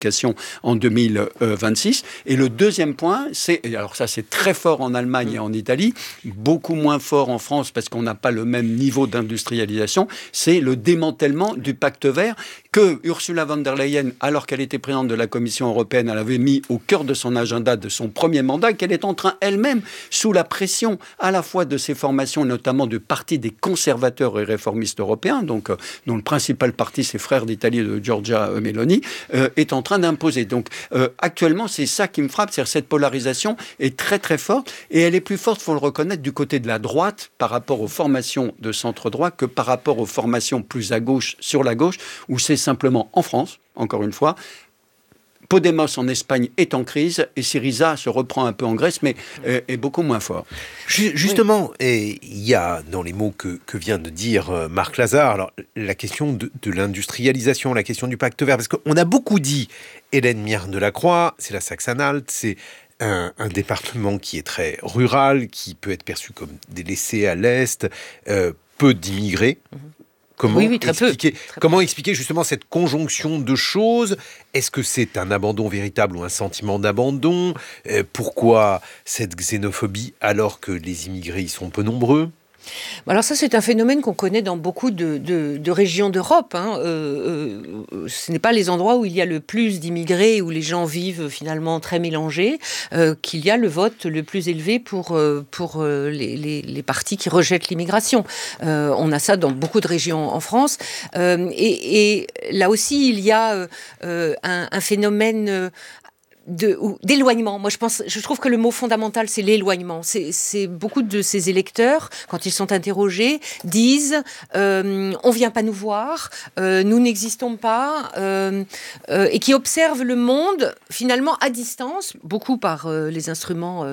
en 2026. Et le deuxième point, alors ça c'est très fort en Allemagne et en Italie, beaucoup moins fort en France parce qu'on n'a pas le même niveau d'industrialisation, c'est le démantèlement du pacte vert que Ursula von der Leyen, alors qu'elle était présidente de la Commission européenne, elle avait mis au cœur de son agenda de son premier mandat, qu'elle est en train elle-même, sous la pression à la fois de ses formations, notamment du parti des conservateurs et réformistes européens, donc dont le principal parti, c'est Frères d'Italie de Giorgia Meloni, est en train d'imposer. Donc actuellement, c'est ça qui me frappe, c'est-à-dire cette polarisation est très très forte, et elle est plus forte, il faut le reconnaître, du côté de la droite par rapport aux formations de centre-droit que par rapport aux formations plus à gauche, sur la gauche, où c'est simplement en France, encore une fois, Podemos en Espagne est en crise et Syriza se reprend un peu en Grèce, mais est beaucoup moins fort. Justement, il y a dans les mots que vient de dire Marc Lazare, alors, la question de l'industrialisation, la question du pacte vert, parce qu'on a beaucoup dit, Hélène Miard-Delacroix, c'est la Saxe-Anhalt, c'est un département qui est très rural, qui peut être perçu comme délaissé à l'Est, peu d'immigrés. Comment expliquer justement cette conjonction de choses ? Est-ce que c'est un abandon véritable ou un sentiment d'abandon ? Pourquoi cette xénophobie alors que les immigrés y sont peu nombreux ? Alors ça, c'est un phénomène qu'on connaît dans beaucoup de régions d'Europe. Ce n'est pas les endroits où il y a le plus d'immigrés, où les gens vivent finalement très mélangés, qu'il y a le vote le plus élevé pour les partis qui rejettent l'immigration. On a ça dans beaucoup de régions en France. Et là aussi, il y a un phénomène d'éloignement. Moi, je trouve que le mot fondamental, c'est l'éloignement. C'est beaucoup de ces électeurs, quand ils sont interrogés, disent on vient pas nous voir, nous n'existons pas, et qui observent le monde finalement à distance, beaucoup par les instruments,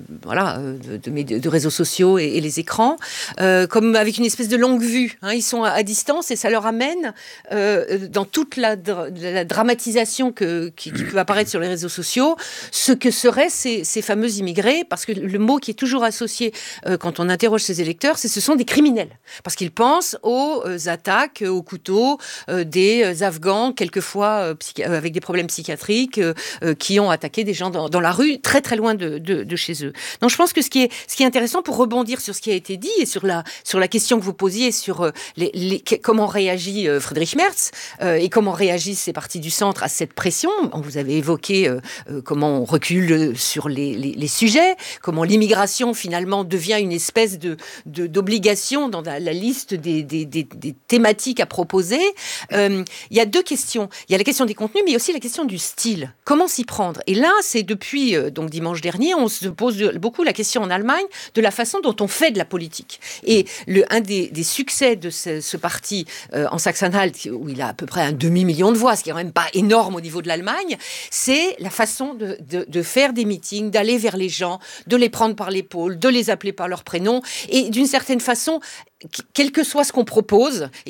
de réseaux sociaux et les écrans, comme avec une espèce de longue vue. Ils sont à distance et ça leur amène dans toute la dramatisation qui peut apparaître sur les réseaux sociaux, ce que seraient ces fameux immigrés, parce que le mot qui est toujours associé quand on interroge ces électeurs, ce sont des criminels, parce qu'ils pensent aux attaques au couteau des Afghans, quelquefois avec des problèmes psychiatriques, qui ont attaqué des gens dans la rue, très très loin de chez eux. Donc je pense que ce qui est intéressant, pour rebondir sur ce qui a été dit et sur la question que vous posiez sur comment réagit Friedrich Merz et comment réagissent ces partis du centre à cette pression. Vous avez évoqué comment on recule sur les sujets, comment l'immigration finalement devient une espèce d'obligation dans la liste des thématiques à proposer. Il y a deux questions. Il y a la question des contenus, mais aussi la question du style. Comment s'y prendre ? Et là, c'est depuis donc dimanche dernier, on se pose beaucoup la question en Allemagne de la façon dont on fait de la politique. Et un des succès de ce parti en Saxe-Anhalt, où il a à peu près un demi-million de voix, ce qui est quand même pas énorme au niveau de l'Allemagne, c'est la façon de faire des meetings, d'aller vers les gens, de les prendre par l'épaule, de les appeler par leur prénom, et d'une certaine façon, quel que soit ce qu'on propose, et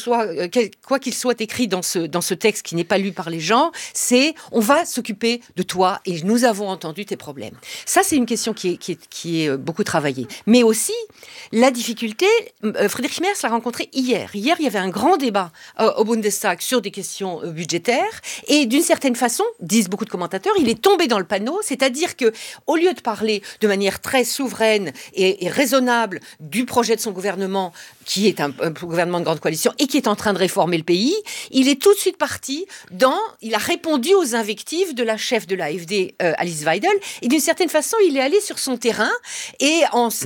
quoi qu'il soit écrit dans ce texte qui n'est pas lu par les gens, c'est on va s'occuper de toi et nous avons entendu tes problèmes. Ça, c'est une question qui est beaucoup travaillée. Mais aussi, la difficulté, Friedrich Merz l'a rencontré hier. Hier, il y avait un grand débat au Bundestag sur des questions budgétaires, et d'une certaine façon, disent beaucoup de commentateurs, il est tombé dans le panneau, c'est-à-dire que au lieu de parler de manière très souveraine et raisonnable du projet de son gouvernement, qui est un gouvernement de grande coalition et qui est en train de réformer le pays, il est tout de suite parti il a répondu aux invectives de la chef de l'AfD, Alice Weidel, et d'une certaine façon, il est allé sur son terrain et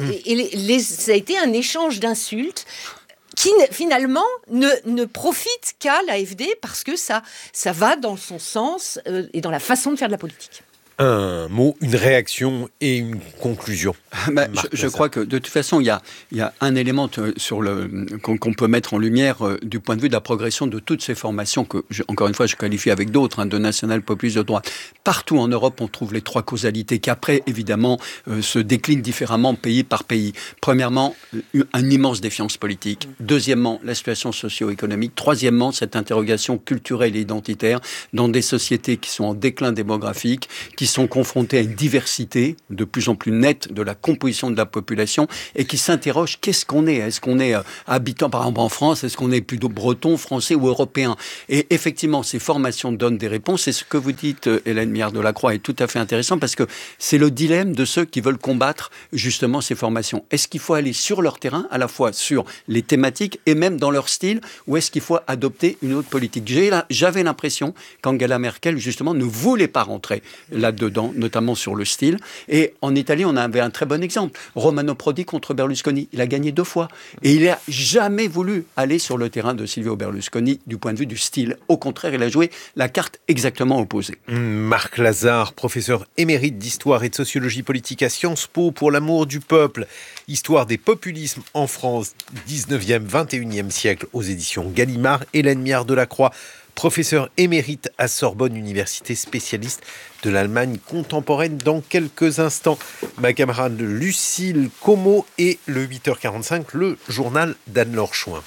ça a été un échange d'insultes qui finalement ne profite qu'à l'AfD parce que ça va dans son sens et dans la façon de faire de la politique. Un mot, une réaction et une conclusion. Je crois que de toute façon, il y a un élément qu'on peut mettre en lumière du point de vue de la progression de toutes ces formations que, encore une fois, je qualifie avec d'autres, de national-populistes de droite. Partout en Europe, on trouve les trois causalités qui, après, évidemment, se déclinent différemment pays par pays. Premièrement, une immense défiance politique. Deuxièmement, la situation socio-économique. Troisièmement, cette interrogation culturelle et identitaire dans des sociétés qui sont en déclin démographique, qui qui sont confrontés à une diversité de plus en plus nette de la composition de la population et qui s'interrogent qu'est-ce qu'on est ? Est-ce qu'on est habitant, par exemple en France, est-ce qu'on est plutôt breton, français ou européen ? Et effectivement, ces formations donnent des réponses. Et ce que vous dites, Hélène Mihiard-Delacroix, est tout à fait intéressant parce que c'est le dilemme de ceux qui veulent combattre justement ces formations. Est-ce qu'il faut aller sur leur terrain, à la fois sur les thématiques et même dans leur style, ou est-ce qu'il faut adopter une autre politique ? J'avais l'impression qu'Angela Merkel, justement, ne voulait pas rentrer là-dedans, notamment sur le style. Et en Italie, on avait un très bon exemple. Romano Prodi contre Berlusconi. Il a gagné 2 fois. Et il n'a jamais voulu aller sur le terrain de Silvio Berlusconi du point de vue du style. Au contraire, il a joué la carte exactement opposée. Marc Lazare, professeur émérite d'histoire et de sociologie politique à Sciences Po pour l'amour du peuple. Histoire des populismes en France, 19e, 21e siècle, aux éditions Gallimard. Hélène Mihiard-Delacroix, professeur émérite à Sorbonne Université, spécialiste de l'Allemagne contemporaine. Dans quelques instants, ma camarade Lucille Como et le 8h45, le journal d'Anne-Laure Chouin.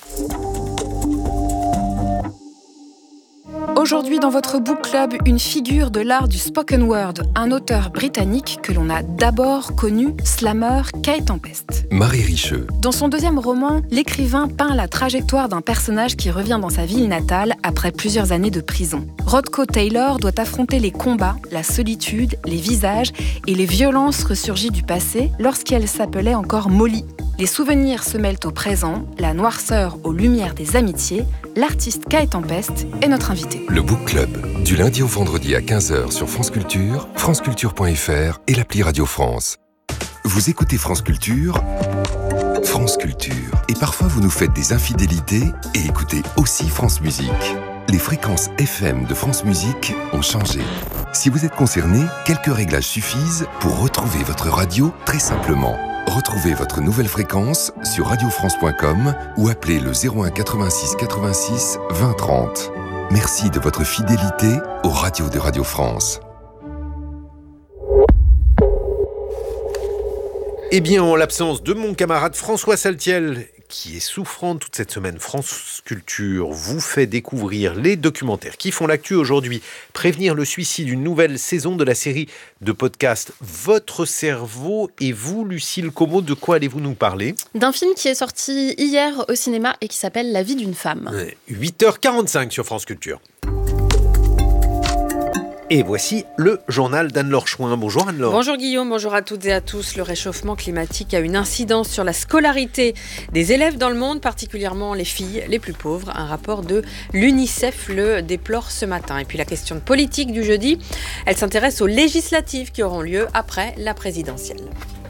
Aujourd'hui, dans votre book club, une figure de l'art du spoken word, un auteur britannique que l'on a d'abord connu, slammer Kay Tempest. Marie Richeux. Dans son 2e roman, l'écrivain peint la trajectoire d'un personnage qui revient dans sa ville natale après plusieurs années de prison. Rodko Taylor doit affronter les combats, la solitude, les visages et les violences ressurgies du passé lorsqu'elle s'appelait encore Molly. Les souvenirs se mêlent au présent, la noirceur aux lumières des amitiés. L'artiste Kay Tempest est notre invité. Le Book Club, du lundi au vendredi à 15h sur France Culture, franceculture.fr et l'appli Radio France. Vous écoutez France Culture, France Culture. Et parfois vous nous faites des infidélités et écoutez aussi France Musique. Les fréquences FM de France Musique ont changé. Si vous êtes concerné, quelques réglages suffisent pour retrouver votre radio très simplement. Retrouvez votre nouvelle fréquence sur radiofrance.com ou appelez le 01 86 86 20 30. Merci de votre fidélité aux radios de Radio France. Eh bien, en l'absence de mon camarade François Saltiel, qui est souffrant toute cette semaine, France Culture vous fait découvrir les documentaires qui font l'actu aujourd'hui. Prévenir le suicide, une nouvelle saison de la série de podcast Votre cerveau et vous, Lucille Como, de quoi allez-vous nous parler ? D'un film qui est sorti hier au cinéma et qui s'appelle La vie d'une femme. 8h45 sur France Culture. Et voici le journal d'Anne-Laure Chouin. Bonjour Anne-Laure. Bonjour Guillaume, bonjour à toutes et à tous. Le réchauffement climatique a une incidence sur la scolarité des élèves dans le monde, particulièrement les filles les plus pauvres. Un rapport de l'UNICEF le déplore ce matin. Et puis la question politique du jeudi, elle s'intéresse aux législatives qui auront lieu après la présidentielle.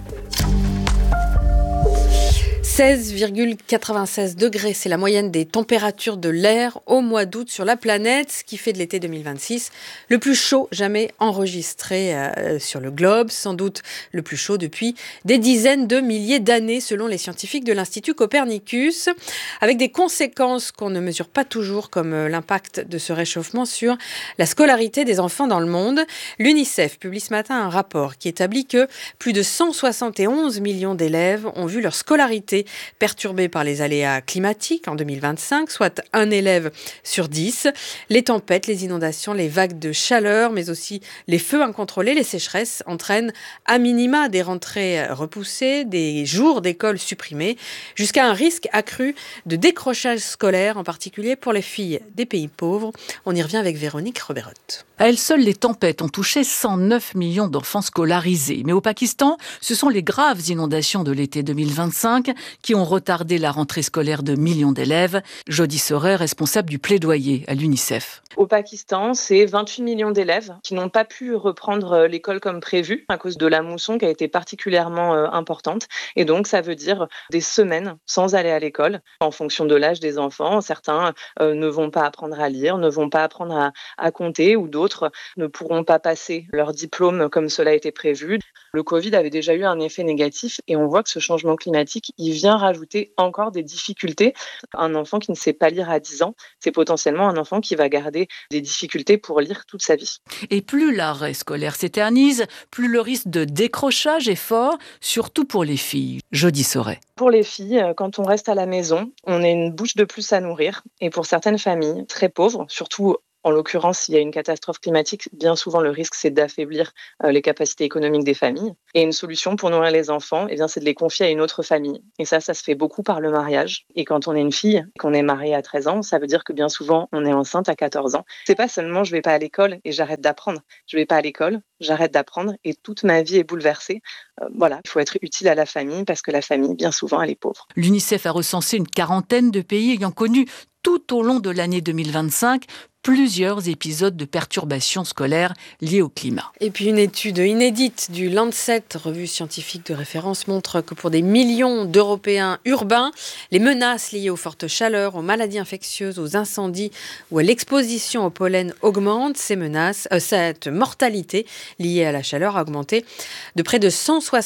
16,96 degrés, c'est la moyenne des températures de l'air au mois d'août sur la planète, ce qui fait de l'été 2026 le plus chaud jamais enregistré sur le globe, sans doute le plus chaud depuis des dizaines de milliers d'années selon les scientifiques de l'Institut Copernicus, avec des conséquences qu'on ne mesure pas toujours comme l'impact de ce réchauffement sur la scolarité des enfants dans le monde. L'UNICEF publie ce matin un rapport qui établit que plus de 171 millions d'élèves ont vu leur scolarité perturbée par les aléas climatiques en 2025, soit un élève sur 10. Les tempêtes, les inondations, les vagues de chaleur, mais aussi les feux incontrôlés, les sécheresses entraînent à minima des rentrées repoussées, des jours d'école supprimés, jusqu'à un risque accru de décrochage scolaire, en particulier pour les filles des pays pauvres. On y revient avec Véronique Roberotte. À elles seules, les tempêtes ont touché 109 millions d'enfants scolarisés. Mais au Pakistan, ce sont les graves inondations de l'été 2025 qui ont retardé la rentrée scolaire de millions d'élèves. Jody Soret, responsable du plaidoyer à l'UNICEF. Au Pakistan, c'est 28 millions d'élèves qui n'ont pas pu reprendre l'école comme prévu à cause de la mousson qui a été particulièrement importante. Et donc, ça veut dire des semaines sans aller à l'école. En fonction de l'âge des enfants, certains ne vont pas apprendre à lire, ne vont pas apprendre à compter, ou d'autres ne pourront pas passer leur diplôme comme cela a été prévu. Le Covid avait déjà eu un effet négatif et on voit que ce changement climatique, il vient rajouter encore des difficultés. Un enfant qui ne sait pas lire à 10 ans, c'est potentiellement un enfant qui va garder des difficultés pour lire toute sa vie. Et plus l'arrêt scolaire s'éternise, plus le risque de décrochage est fort, surtout pour les filles. Jody Soret. Pour les filles, quand on reste à la maison, on a une bouche de plus à nourrir. Et pour certaines familles très pauvres, surtout En l'occurrence, s'il y a une catastrophe climatique, bien souvent le risque c'est d'affaiblir les capacités économiques des familles. Et une solution pour nourrir les enfants, c'est de les confier à une autre famille. Et ça se fait beaucoup par le mariage. Et quand on est une fille, qu'on est mariée à 13 ans, ça veut dire que bien souvent on est enceinte à 14 ans. C'est pas seulement je vais pas à l'école et j'arrête d'apprendre. Je vais pas à l'école, j'arrête d'apprendre et toute ma vie est bouleversée. Il faut être utile à la famille parce que la famille, bien souvent, elle est pauvre. L'UNICEF a recensé une quarantaine de pays ayant connu tout au long de l'année 2025 plusieurs épisodes de perturbations scolaires liées au climat. Et puis une étude inédite du Lancet, revue scientifique de référence, montre que pour des millions d'Européens urbains, les menaces liées aux fortes chaleurs, aux maladies infectieuses, aux incendies ou à l'exposition au pollen augmentent. Cette mortalité liée à la chaleur a augmenté de près de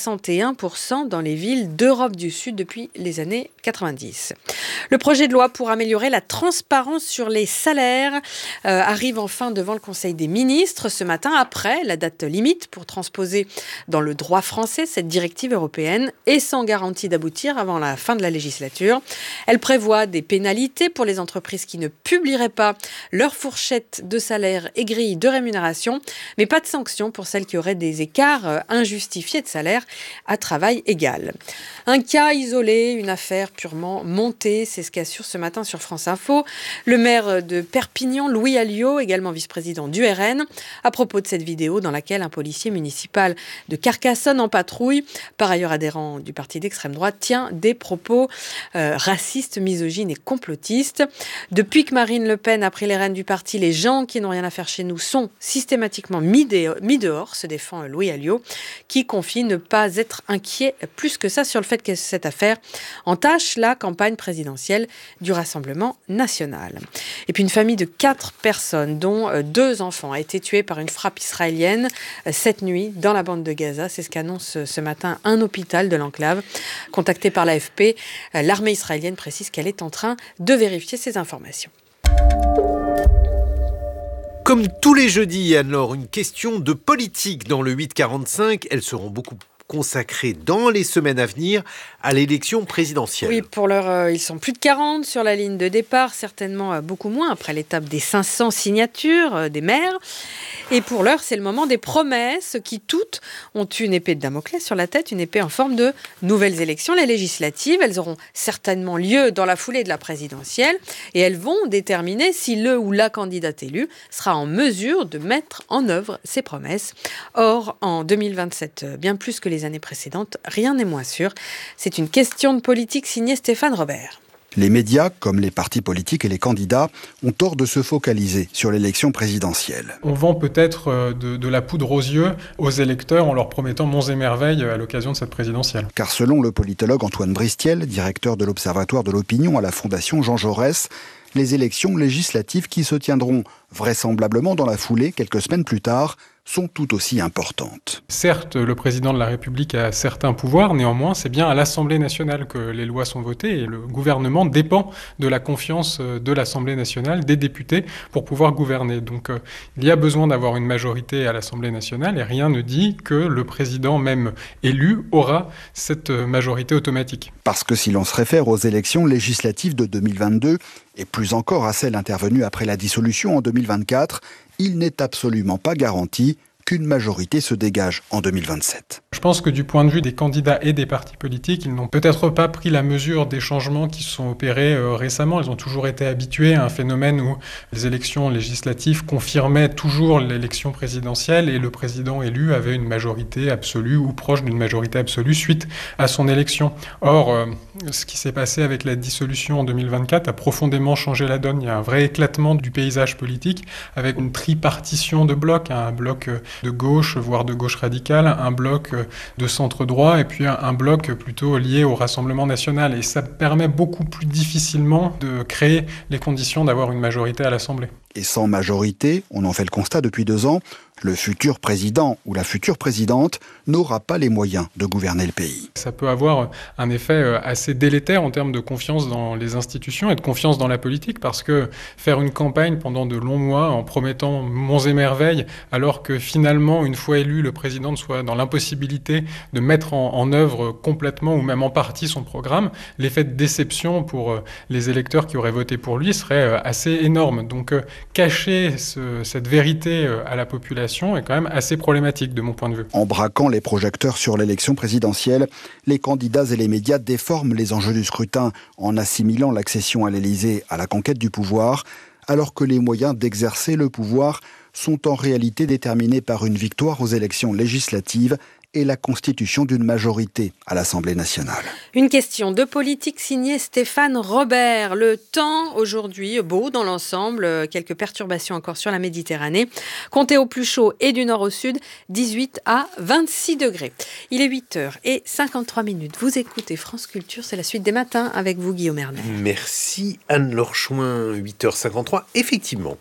161% dans les villes d'Europe du Sud depuis les années 90. Le projet de loi pour améliorer la transparence sur les salaires arrive enfin devant le Conseil des ministres ce matin, après la date limite pour transposer dans le droit français cette directive européenne et sans garantie d'aboutir avant la fin de la législature. Elle prévoit des pénalités pour les entreprises qui ne publieraient pas leur fourchette de salaire et grille de rémunération, mais pas de sanctions pour celles qui auraient des écarts injustifiés de salaire à travail égal. Un cas isolé, une affaire purement montée, c'est ce qu'assure ce matin sur France Info le maire de Perpignan, Louis Alliot, également vice-président du RN, à propos de cette vidéo dans laquelle un policier municipal de Carcassonne en patrouille, par ailleurs adhérent du parti d'extrême droite, tient des propos racistes, misogynes et complotistes. Depuis que Marine Le Pen a pris les rênes du parti, les gens qui n'ont rien à faire chez nous sont systématiquement mis dehors, se défend Louis Alliot, qui confie ne pas être inquiet plus que ça sur le fait que cette affaire entache la campagne présidentielle du Rassemblement national. Et puis une famille de 4 personnes, dont 2 enfants, a été tuée par une frappe israélienne cette nuit dans la bande de Gaza. C'est ce qu'annonce ce matin un hôpital de l'enclave. Contacté par l'AFP, l'armée israélienne précise qu'elle est en train de vérifier ces informations. Comme tous les jeudis, alors, une question de politique dans le 8-45. Elles seront beaucoup consacrés dans les semaines à venir à l'élection présidentielle. Oui, pour l'heure, ils sont plus de 40 sur la ligne de départ, certainement beaucoup moins après l'étape des 500 signatures des maires. Et pour l'heure, c'est le moment des promesses qui toutes ont une épée de Damoclès sur la tête, une épée en forme de nouvelles élections, les législatives. Elles auront certainement lieu dans la foulée de la présidentielle et elles vont déterminer si le ou la candidate élue sera en mesure de mettre en œuvre ses promesses. Or, en 2027, bien plus que les années précédentes, rien n'est moins sûr. C'est une question de politique signée Stéphane Robert. Les médias, comme les partis politiques et les candidats, ont tort de se focaliser sur l'élection présidentielle. On vend peut-être de la poudre aux yeux aux électeurs en leur promettant monts et merveilles à l'occasion de cette présidentielle. Car selon le politologue Antoine Bristiel, directeur de l'Observatoire de l'opinion à la Fondation Jean Jaurès, les élections législatives qui se tiendront vraisemblablement dans la foulée quelques semaines plus tard sont tout aussi importantes. Certes, le président de la République a certains pouvoirs, néanmoins, c'est bien à l'Assemblée nationale que les lois sont votées et le gouvernement dépend de la confiance de l'Assemblée nationale, des députés, pour pouvoir gouverner. Donc, il y a besoin d'avoir une majorité à l'Assemblée nationale et rien ne dit que le président, même élu, aura cette majorité automatique. Parce que si l'on se réfère aux élections législatives de 2022 et plus encore à celles intervenues après la dissolution en 2024, il n'est absolument pas garanti qu'une majorité se dégage en 2027. Je pense que du point de vue des candidats et des partis politiques, ils n'ont peut-être pas pris la mesure des changements qui se sont opérés récemment. Ils ont toujours été habitués à un phénomène où les élections législatives confirmaient toujours l'élection présidentielle et le président élu avait une majorité absolue ou proche d'une majorité absolue suite à son élection. Or, ce qui s'est passé avec la dissolution en 2024 a profondément changé la donne. Il y a un vrai éclatement du paysage politique avec une tripartition de blocs, un bloc de gauche, voire de gauche radicale, un bloc de centre-droit et puis un bloc plutôt lié au Rassemblement national. Et ça permet beaucoup plus difficilement de créer les conditions d'avoir une majorité à l'Assemblée. Et sans majorité, on en fait le constat depuis 2 ans, le futur président ou la future présidente n'aura pas les moyens de gouverner le pays. Ça peut avoir un effet assez délétère en termes de confiance dans les institutions et de confiance dans la politique, parce que faire une campagne pendant de longs mois en promettant monts et merveilles, alors que finalement, une fois élu, le président soit dans l'impossibilité de mettre en œuvre complètement ou même en partie son programme, l'effet de déception pour les électeurs qui auraient voté pour lui serait assez énorme. Donc cacher cette vérité à la population est quand même assez problématique de mon point de vue. En braquant les projecteurs sur l'élection présidentielle, les candidats et les médias déforment les enjeux du scrutin en assimilant l'accession à l'Élysée à la conquête du pouvoir, alors que les moyens d'exercer le pouvoir sont en réalité déterminés par une victoire aux élections législatives et la constitution d'une majorité à l'Assemblée nationale. Une question de politique signée Stéphane Robert. Le temps aujourd'hui, beau dans l'ensemble, quelques perturbations encore sur la Méditerranée. Comptez au plus chaud et du nord au sud, 18 à 26 degrés. Il est 8h53. Vous écoutez France Culture, c'est la suite des matins avec vous Guillaume Erner. Merci Anne-Laure Chouin, 8h53. Effectivement.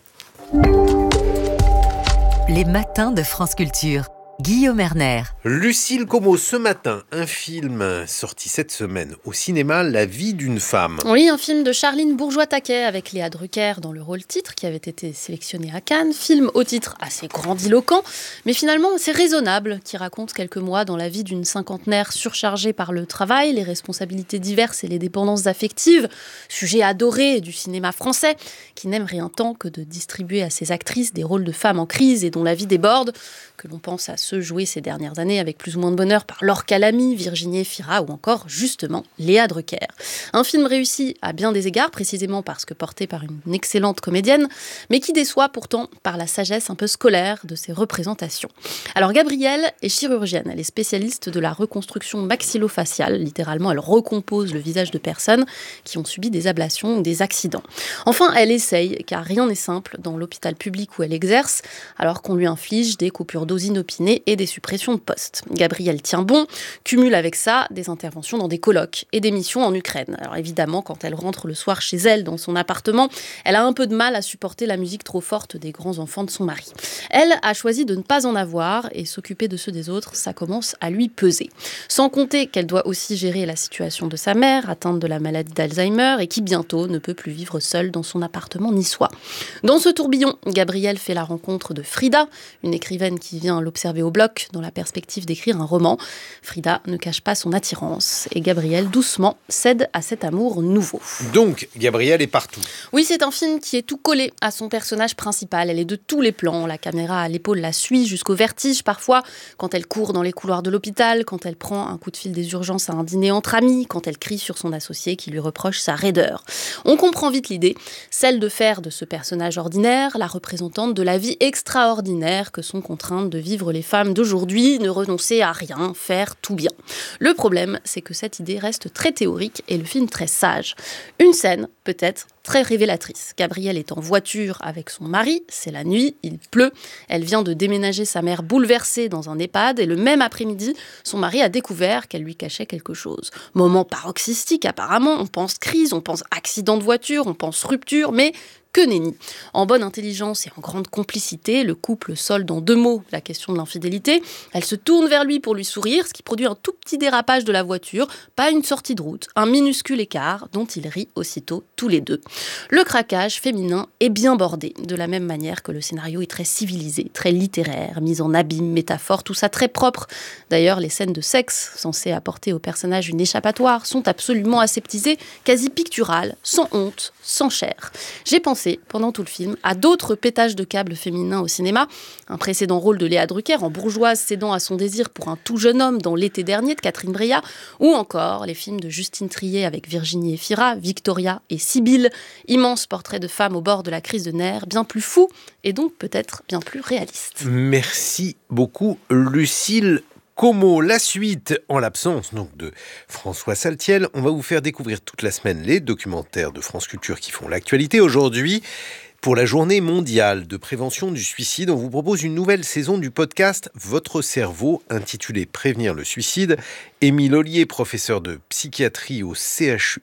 Les matins de France Culture. Guillaume Erner. Lucille Como, ce matin, un film sorti cette semaine au cinéma, La vie d'une femme. Oui, un film de Charline Bourgeois-Taquet avec Léa Drucker dans le rôle titre qui avait été sélectionné à Cannes. Film au titre assez grandiloquent, mais finalement assez raisonnable, qui raconte quelques mois dans la vie d'une cinquantenaire surchargée par le travail, les responsabilités diverses et les dépendances affectives, sujet adoré du cinéma français, qui n'aime rien tant que de distribuer à ses actrices des rôles de femmes en crise et dont la vie déborde, que l'on pense à ceux joués ces dernières années avec plus ou moins de bonheur par Laure Calamy, Virginie Efira ou encore, justement, Léa Drucker. Un film réussi à bien des égards, précisément parce que porté par une excellente comédienne, mais qui déçoit pourtant par la sagesse un peu scolaire de ses représentations. Alors Gabrielle est chirurgienne, elle est spécialiste de la reconstruction maxillofaciale, littéralement elle recompose le visage de personnes qui ont subi des ablations ou des accidents. Enfin, elle essaye, car rien n'est simple dans l'hôpital public où elle exerce, alors qu'on lui inflige des coupures doses inopinées et des suppressions de postes. Gabrielle tient bon, cumule avec ça des interventions dans des colloques et des missions en Ukraine. Alors évidemment, quand elle rentre le soir chez elle, dans son appartement, elle a un peu de mal à supporter la musique trop forte des grands enfants de son mari. Elle a choisi de ne pas en avoir et s'occuper de ceux des autres, ça commence à lui peser. Sans compter qu'elle doit aussi gérer la situation de sa mère, atteinte de la maladie d'Alzheimer et qui bientôt ne peut plus vivre seule dans son appartement niçois. Dans ce tourbillon, Gabrielle fait la rencontre de Frida, une écrivaine qui vient l'observer au bloc dans la perspective d'écrire un roman. Frida ne cache pas son attirance et Gabrielle, doucement, cède à cet amour nouveau. Donc, Gabrielle est partout. Oui, c'est un film qui est tout collé à son personnage principal. Elle est de tous les plans. La caméra à l'épaule la suit jusqu'au vertige parfois, quand elle court dans les couloirs de l'hôpital, quand elle prend un coup de fil des urgences à un dîner entre amis, quand elle crie sur son associé qui lui reproche sa raideur. On comprend vite l'idée, celle de faire de ce personnage ordinaire la représentante de la vie extraordinaire que sont contraintes de vivre les femmes d'aujourd'hui, ne renoncer à rien, faire tout bien. Le problème, c'est que cette idée reste très théorique et le film très sage. Une scène, peut-être, très révélatrice. Gabrielle est en voiture avec son mari, c'est la nuit, il pleut. Elle vient de déménager sa mère bouleversée dans un EHPAD et le même après-midi, son mari a découvert qu'elle lui cachait quelque chose. Moment paroxystique apparemment, on pense crise, on pense accident de voiture, on pense rupture, mais que nenni. En bonne intelligence et en grande complicité, le couple solde en 2 mots la question de l'infidélité. Elle se tourne vers lui pour lui sourire, ce qui produit un tout petit dérapage de la voiture, pas une sortie de route, un minuscule écart dont ils rient aussitôt tous les deux. Le craquage féminin est bien bordé, de la même manière que le scénario est très civilisé, très littéraire, mis en abîme, métaphore, tout ça très propre. D'ailleurs, les scènes de sexe, censées apporter au personnage une échappatoire, sont absolument aseptisées, quasi picturales, sans honte, sans chair. J'ai pensé pendant tout le film à d'autres pétages de câbles féminins au cinéma, un précédent rôle de Léa Drucker en bourgeoise cédant à son désir pour un tout jeune homme dans L'été dernier de Catherine Breillat, ou encore les films de Justine Triet avec Virginie Efira, Victoria et Sibylle, immenses portraits de femmes au bord de la crise de nerfs, bien plus fous et donc peut-être bien plus réalistes. Merci beaucoup Lucille Como. La suite, en l'absence donc de François Saltiel, on va vous faire découvrir toute la semaine les documentaires de France Culture qui font l'actualité. Aujourd'hui, pour la journée mondiale de prévention du suicide, on vous propose une nouvelle saison du podcast Votre cerveau, intitulé Prévenir le suicide. Émilie Ollier, professeure de psychiatrie au CHU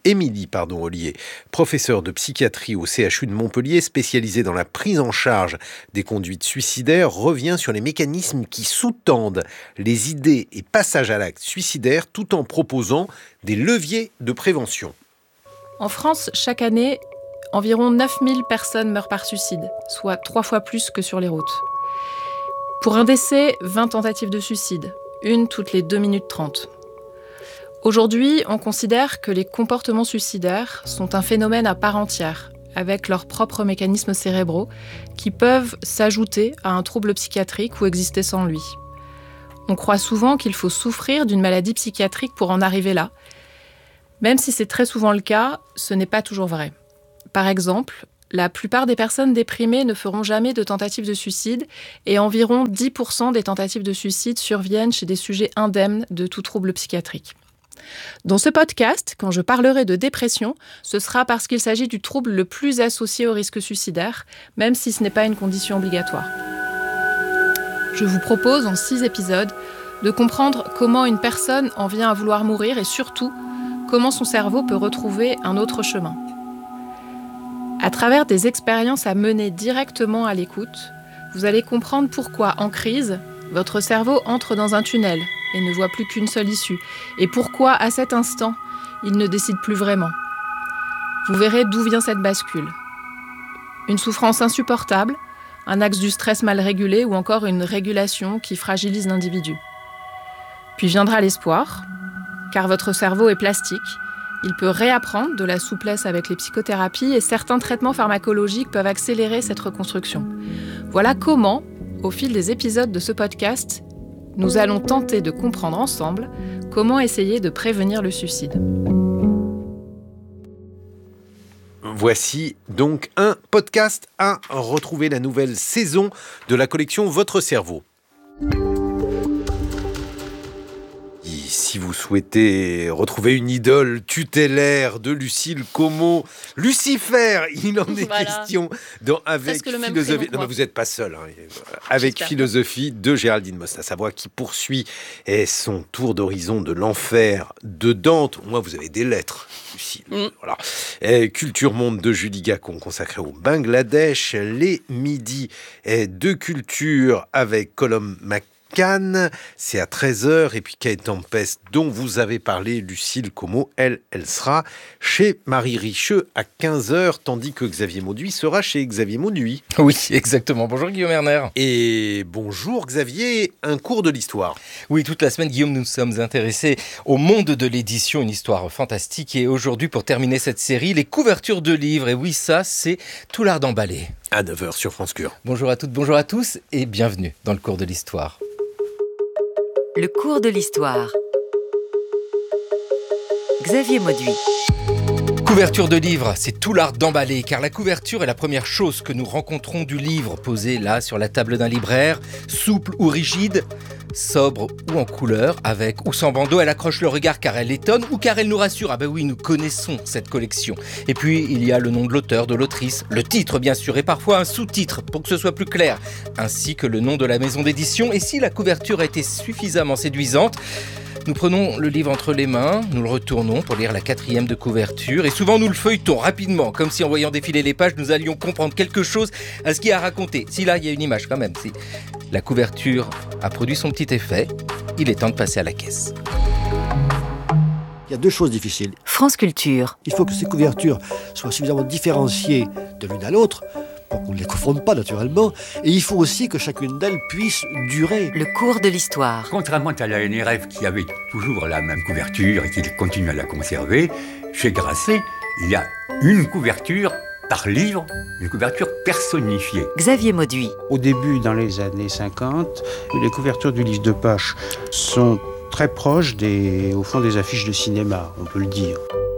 de Montpellier, spécialisée dans la prise en charge des conduites suicidaires, revient sur les mécanismes qui sous-tendent les idées et passages à l'acte suicidaire tout en proposant des leviers de prévention. En France, chaque année, environ 9000 personnes meurent par suicide, soit 3 fois plus que sur les routes. Pour un décès, 20 tentatives de suicide, une toutes les 2 minutes 30. Aujourd'hui, on considère que les comportements suicidaires sont un phénomène à part entière, avec leurs propres mécanismes cérébraux qui peuvent s'ajouter à un trouble psychiatrique ou exister sans lui. On croit souvent qu'il faut souffrir d'une maladie psychiatrique pour en arriver là. Même si c'est très souvent le cas, ce n'est pas toujours vrai. Par exemple, la plupart des personnes déprimées ne feront jamais de tentative de suicide et environ 10% des tentatives de suicide surviennent chez des sujets indemnes de tout trouble psychiatrique. Dans ce podcast, quand je parlerai de dépression, ce sera parce qu'il s'agit du trouble le plus associé au risque suicidaire, même si ce n'est pas une condition obligatoire. Je vous propose, en 6 épisodes, de comprendre comment une personne en vient à vouloir mourir et surtout, comment son cerveau peut retrouver un autre chemin. À travers des expériences à mener directement à l'écoute, vous allez comprendre pourquoi, en crise, votre cerveau entre dans un tunnel et ne voit plus qu'une seule issue, et pourquoi, à cet instant, il ne décide plus vraiment. Vous verrez d'où vient cette bascule. Une souffrance insupportable, un axe du stress mal régulé ou encore une régulation qui fragilise l'individu. Puis viendra l'espoir, car votre cerveau est plastique. Il peut réapprendre de la souplesse avec les psychothérapies et certains traitements pharmacologiques peuvent accélérer cette reconstruction. Voilà comment, au fil des épisodes de ce podcast, nous allons tenter de comprendre ensemble comment essayer de prévenir le suicide. Voici donc un podcast à retrouver, la nouvelle saison de la collection Votre cerveau. Si vous souhaitez retrouver une idole tutélaire de Lucile Comeau, Lucifer, il en est question dans Avec Philosophie. Non, mais vous n'êtes pas seul. Avec Philosophie de Géraldine Mosna-Savoie qui poursuit son tour d'horizon de l'enfer de Dante. Moi, vous avez des lettres, Lucile. Voilà. Culture Monde de Julie Gacon consacrée au Bangladesh. Les midis de culture avec Colombe Cannes, c'est à 13h, et puis Quai Tempest, dont vous avez parlé, Lucile Comeau, elle sera chez Marie Richeux à 15h, tandis que Xavier Mauduit sera chez Xavier Mauduit. Oui, exactement. Bonjour Guillaume Erner. Et bonjour Xavier, un cours de l'histoire. Oui, toute la semaine, Guillaume, nous sommes intéressés au monde de l'édition, une histoire fantastique. Et aujourd'hui, pour terminer cette série, les couvertures de livres. Et oui, ça, c'est tout l'art d'emballer. À 9h sur France Cure. Bonjour à toutes, bonjour à tous, et bienvenue dans le cours de l'histoire. Le cours de l'histoire. Xavier Mauduit. Couverture de livre, c'est tout l'art d'emballer, car la couverture est la première chose que nous rencontrons du livre, posé là sur la table d'un libraire, souple ou rigide, sobre ou en couleur, avec ou sans bandeau. Elle accroche le regard car elle étonne ou car elle nous rassure. Ah ben oui, nous connaissons cette collection. Et puis il y a le nom de l'auteur, de l'autrice, le titre bien sûr, et parfois un sous-titre pour que ce soit plus clair, ainsi que le nom de la maison d'édition. Et si la couverture a été suffisamment séduisante, nous prenons le livre entre les mains, nous le retournons pour lire la 4e de couverture et souvent nous le feuilletons rapidement, comme si en voyant défiler les pages, nous allions comprendre quelque chose à ce qu'il y a à raconter. Si là, il y a une image quand même, si la couverture a produit son petit effet, il est temps de passer à la caisse. Il y a 2 choses difficiles. France Culture. Il faut que ces couvertures soient suffisamment différenciées de l'une à l'autre, pour qu'on ne les confonde pas naturellement, et il faut aussi que chacune d'elles puisse durer. Le cours de l'histoire. Contrairement à la NRF qui avait toujours la même couverture et qui continue à la conserver, chez Grasset, il y a une couverture par livre, une couverture personnifiée. Xavier Mauduit. Au début, dans les années 50, les couvertures du livre de poche sont très proches au fond des affiches de cinéma, on peut le dire.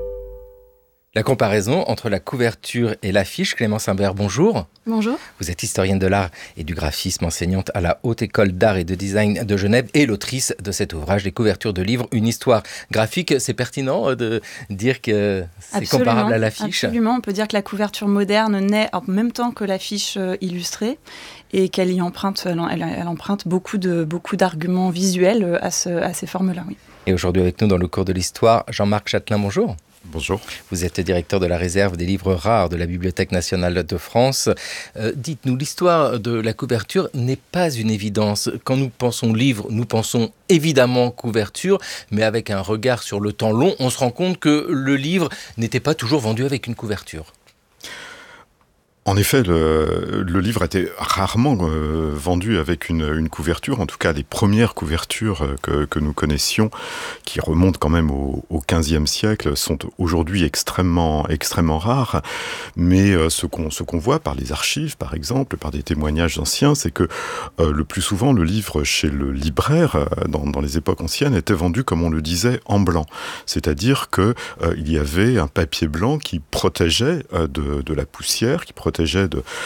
La comparaison entre la couverture et l'affiche, Clémence Imbert, bonjour. Bonjour. Vous êtes historienne de l'art et du graphisme, enseignante à la Haute École d'Art et de Design de Genève et l'autrice de cet ouvrage, Les couvertures de livres, une histoire graphique. C'est pertinent de dire que c'est comparable à l'affiche ? Absolument, on peut dire que la couverture moderne naît en même temps que l'affiche illustrée et qu'elle y emprunte, elle emprunte beaucoup d'arguments visuels à ces formes-là. Oui. Et aujourd'hui avec nous dans le cours de l'histoire, Jean-Marc Chatelain, bonjour. Bonjour. Vous êtes directeur de la réserve des livres rares de la Bibliothèque nationale de France. Dites-nous, l'histoire de la couverture n'est pas une évidence. Quand nous pensons livre, nous pensons évidemment couverture, mais avec un regard sur le temps long, on se rend compte que le livre n'était pas toujours vendu avec une couverture. En effet, le livre était rarement vendu avec une couverture. En tout cas, les premières couvertures que nous connaissions, qui remontent quand même au XVe siècle, sont aujourd'hui extrêmement rares. Mais ce qu'on voit par les archives, par exemple, par des témoignages anciens, c'est que le plus souvent, le livre chez le libraire, dans les époques anciennes, était vendu, comme on le disait, en blanc. C'est-à-dire que il y avait un papier blanc qui protégeait de la poussière, qui protégeait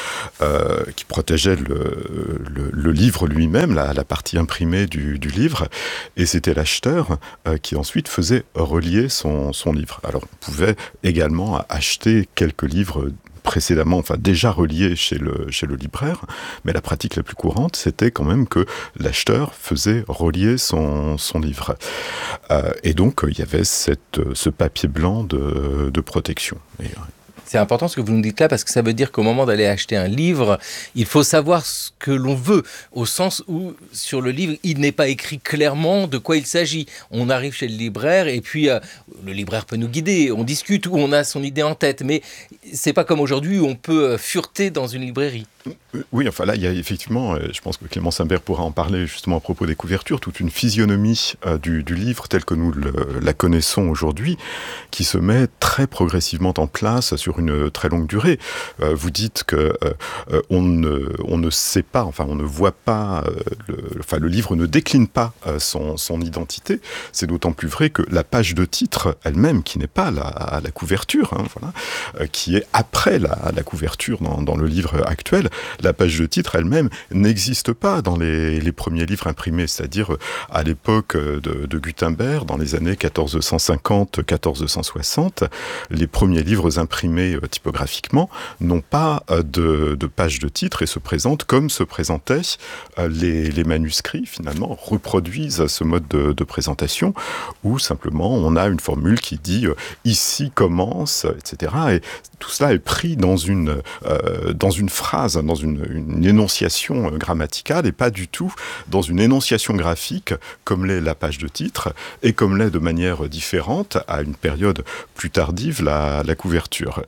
le livre lui-même, la partie imprimée du livre, et c'était l'acheteur qui ensuite faisait relier son livre. Alors on pouvait également acheter quelques livres précédemment, déjà reliés chez le libraire, mais la pratique la plus courante, c'était quand même que l'acheteur faisait relier son livre. Et donc, il y avait ce papier blanc de protection. C'est important ce que vous nous dites là, parce que ça veut dire qu'au moment d'aller acheter un livre, il faut savoir ce que l'on veut, au sens où sur le livre, il n'est pas écrit clairement de quoi il s'agit. On arrive chez le libraire et puis le libraire peut nous guider, on discute ou on a son idée en tête, mais c'est pas comme aujourd'hui où on peut fureter dans une librairie. Oui, là, il y a effectivement, je pense que Clémence Imbert pourra en parler justement à propos des couvertures, toute une physionomie du livre tel que nous la connaissons aujourd'hui, qui se met très progressivement en place sur une très longue durée. Vous dites que on ne sait pas, on ne voit pas, le livre ne décline pas son identité. C'est d'autant plus vrai que la page de titre elle-même, qui n'est pas la couverture, qui est après la couverture dans le livre actuel, la page de titre elle-même n'existe pas dans les premiers livres imprimés, c'est-à-dire à l'époque de Gutenberg, dans les années 1450-1460, les premiers livres imprimés typographiquement n'ont pas de page de titre et se présentent comme se présentaient les manuscrits, finalement, reproduisent ce mode de présentation, où simplement on a une formule qui dit « ici commence », etc. Et tout cela est pris dans une phrase, dans une énonciation grammaticale et pas du tout dans une énonciation graphique comme l'est la page de titre et comme l'est de manière différente à une période plus tardive la couverture.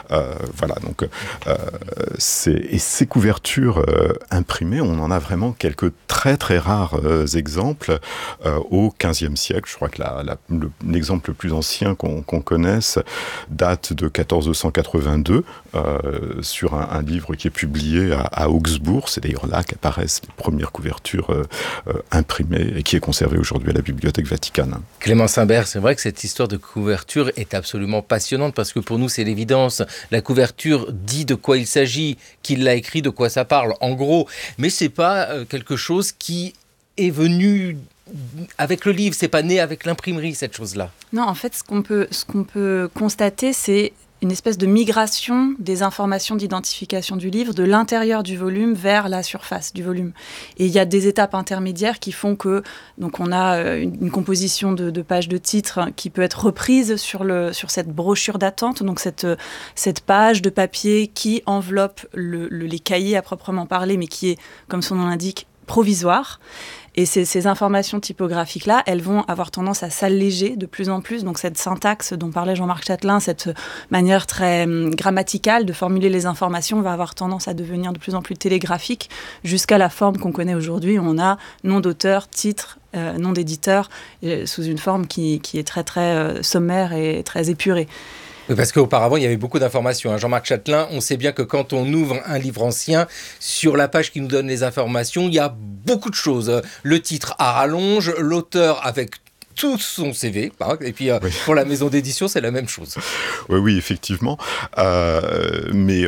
Ces couvertures imprimées, on en a vraiment quelques très très rares exemples au XVe siècle. Je crois que l'exemple le plus ancien qu'on connaisse date de 1482 sur un livre qui est publié à Augsbourg. C'est d'ailleurs là qu'apparaissent les premières couvertures imprimées et qui est conservée aujourd'hui à la Bibliothèque Vaticane. Clémence Imbert, c'est vrai que cette histoire de couverture est absolument passionnante parce que pour nous c'est l'évidence. La couverture dit de quoi il s'agit, qui l'a écrit, de quoi ça parle, en gros. Mais c'est pas quelque chose qui est venu avec le livre, c'est pas né avec l'imprimerie, cette chose-là. Non, en fait, ce qu'on peut constater, c'est une espèce de migration des informations d'identification du livre de l'intérieur du volume vers la surface du volume. Et il y a des étapes intermédiaires qui font que donc on a une composition de pages de titre qui peut être reprise sur cette brochure d'attente, donc cette page de papier qui enveloppe les cahiers à proprement parler, mais qui est, comme son nom l'indique, provisoire. Et ces informations typographiques-là, elles vont avoir tendance à s'alléger de plus en plus. Donc cette syntaxe dont parlait Jean-Marc Chatelain, cette manière très grammaticale de formuler les informations va avoir tendance à devenir de plus en plus télégraphique jusqu'à la forme qu'on connaît aujourd'hui. On a nom d'auteur, titre, nom d'éditeur, sous une forme qui est très très sommaire et très épurée. Oui, parce qu'auparavant, il y avait beaucoup d'informations. Jean-Marc Chatelain, on sait bien que quand on ouvre un livre ancien, sur la page qui nous donne les informations, il y a beaucoup de choses. Le titre à rallonge, l'auteur avec tout son CV, et puis pour la maison d'édition, c'est la même chose. Oui, effectivement. Mais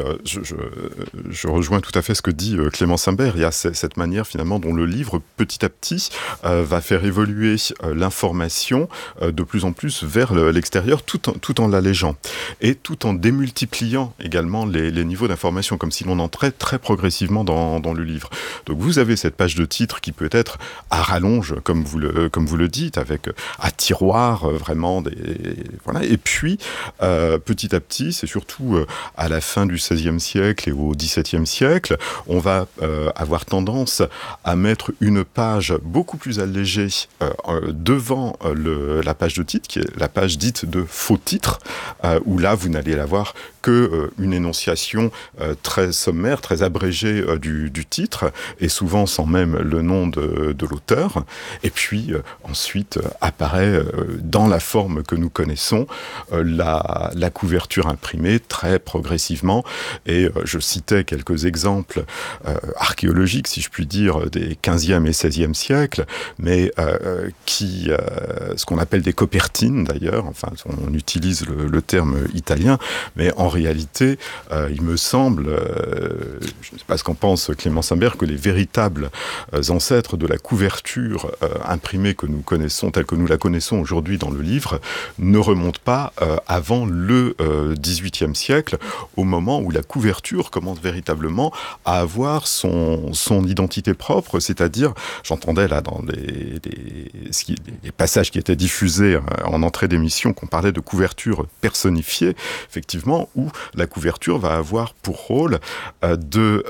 je rejoins tout à fait ce que dit Clémence Imbert. Il y a cette manière, finalement, dont le livre, petit à petit, va faire évoluer l'information de plus en plus vers l'extérieur, tout en l'allégeant. Et tout en démultipliant également les niveaux d'information, comme si l'on entrait très progressivement dans le livre. Donc vous avez cette page de titre qui peut être à rallonge, comme vous le dites, avec à tiroir, vraiment. Voilà. Et puis, petit à petit, c'est surtout à la fin du XVIe siècle et au XVIIe siècle, on va avoir tendance à mettre une page beaucoup plus allégée devant la page de titre, qui est la page dite de faux titre, où là, vous n'allez l'avoir qu'une énonciation très sommaire, très abrégée du titre, et souvent sans même le nom de l'auteur. Et puis ensuite apparaît dans la forme que nous connaissons la couverture imprimée très progressivement. Et je citais quelques exemples archéologiques, si je puis dire, des 15e et 16e siècles, mais ce qu'on appelle des copertines d'ailleurs, enfin on utilise le terme italien, mais en réalité, il me semble, je ne sais pas ce qu'en pense Clément Simbert, que les véritables ancêtres de la couverture imprimée que nous connaissons, telle que nous la connaissons aujourd'hui dans le livre, ne remontent pas avant le XVIIIe siècle, au moment où la couverture commence véritablement à avoir son identité propre, c'est-à-dire, j'entendais là dans les passages qui étaient diffusés en entrée d'émission qu'on parlait de couverture personnifiée, effectivement, où la couverture va avoir pour rôle de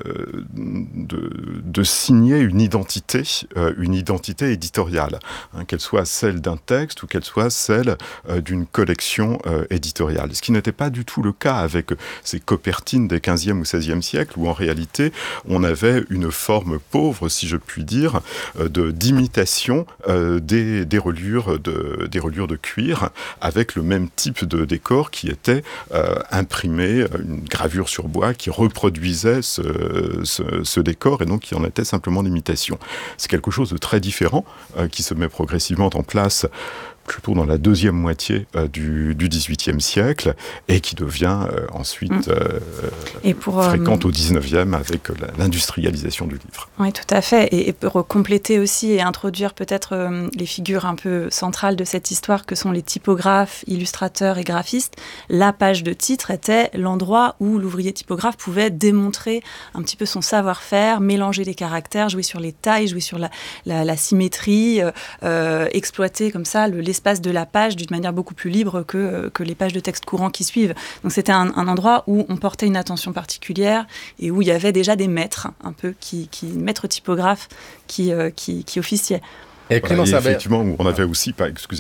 signer une identité éditoriale, qu'elle soit celle d'un texte ou qu'elle soit celle d'une collection éditoriale. Ce qui n'était pas du tout le cas avec ces copertines des 15e ou 16e siècle, où en réalité on avait une forme pauvre, si je puis dire, d'imitation des reliures de cuir, avec le même type de décor qui était imprimé, une gravure sur bois qui reproduisait ce décor, et donc qui en était simplement l'imitation. C'est quelque chose de très différent qui se met progressivement en place plutôt dans la deuxième moitié du XVIIIe siècle, et qui devient ensuite fréquente au XIXe avec l'industrialisation du livre. Oui, tout à fait. Et pour compléter aussi et introduire peut-être les figures un peu centrales de cette histoire, que sont les typographes, illustrateurs et graphistes, la page de titre était l'endroit où l'ouvrier typographe pouvait démontrer un petit peu son savoir-faire, mélanger les caractères, jouer sur les tailles, jouer sur la symétrie, exploiter comme ça l'espace de la page d'une manière beaucoup plus libre que les pages de texte courant qui suivent. Donc c'était un endroit où on portait une attention particulière et où il y avait déjà des maîtres, un peu maîtres typographes qui officiaient. Et effectivement, on avait aussi,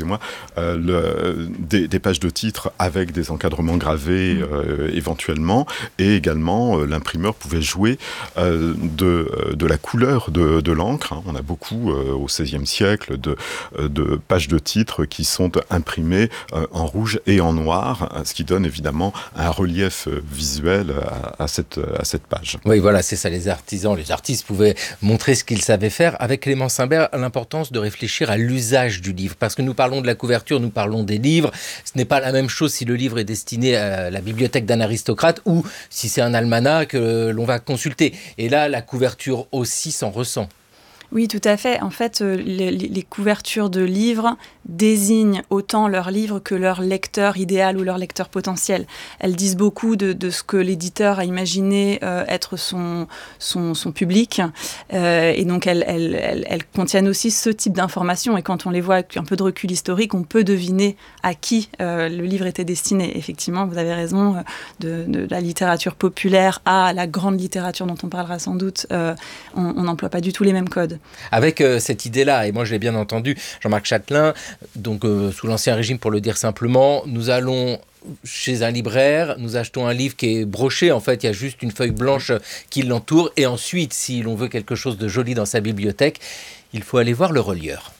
des pages de titres avec des encadrements gravés éventuellement, et également l'imprimeur pouvait jouer de la couleur de l'encre. On a beaucoup au XVIe siècle de pages de titres qui sont imprimées en rouge et en noir, ce qui donne évidemment un relief visuel à cette page. Oui, voilà, c'est ça, les artistes pouvaient montrer ce qu'ils savaient faire. Avec Clément Simbert, l'importance de réfléchir à l'usage du livre, parce que nous parlons de la couverture, nous parlons des livres, ce n'est pas la même chose si le livre est destiné à la bibliothèque d'un aristocrate ou si c'est un almanach que l'on va consulter. Et là, la couverture aussi s'en ressent. Oui, tout à fait. En fait, les couvertures de livres désignent autant leur livre que leur lecteur idéal ou leur lecteur potentiel. Elles disent beaucoup de ce que l'éditeur a imaginé être son public. Et donc, elles contiennent aussi ce type d'informations. Et quand on les voit avec un peu de recul historique, on peut deviner à qui le livre était destiné. Effectivement, vous avez raison, de la littérature populaire à la grande littérature dont on parlera sans doute, on n'emploie pas du tout les mêmes codes. Avec cette idée-là, et moi je l'ai bien entendu, Jean-Marc Chatelain, donc sous l'Ancien Régime pour le dire simplement, nous allons chez un libraire, nous achetons un livre qui est broché, en fait il y a juste une feuille blanche qui l'entoure, et ensuite si l'on veut quelque chose de joli dans sa bibliothèque, il faut aller voir le relieur.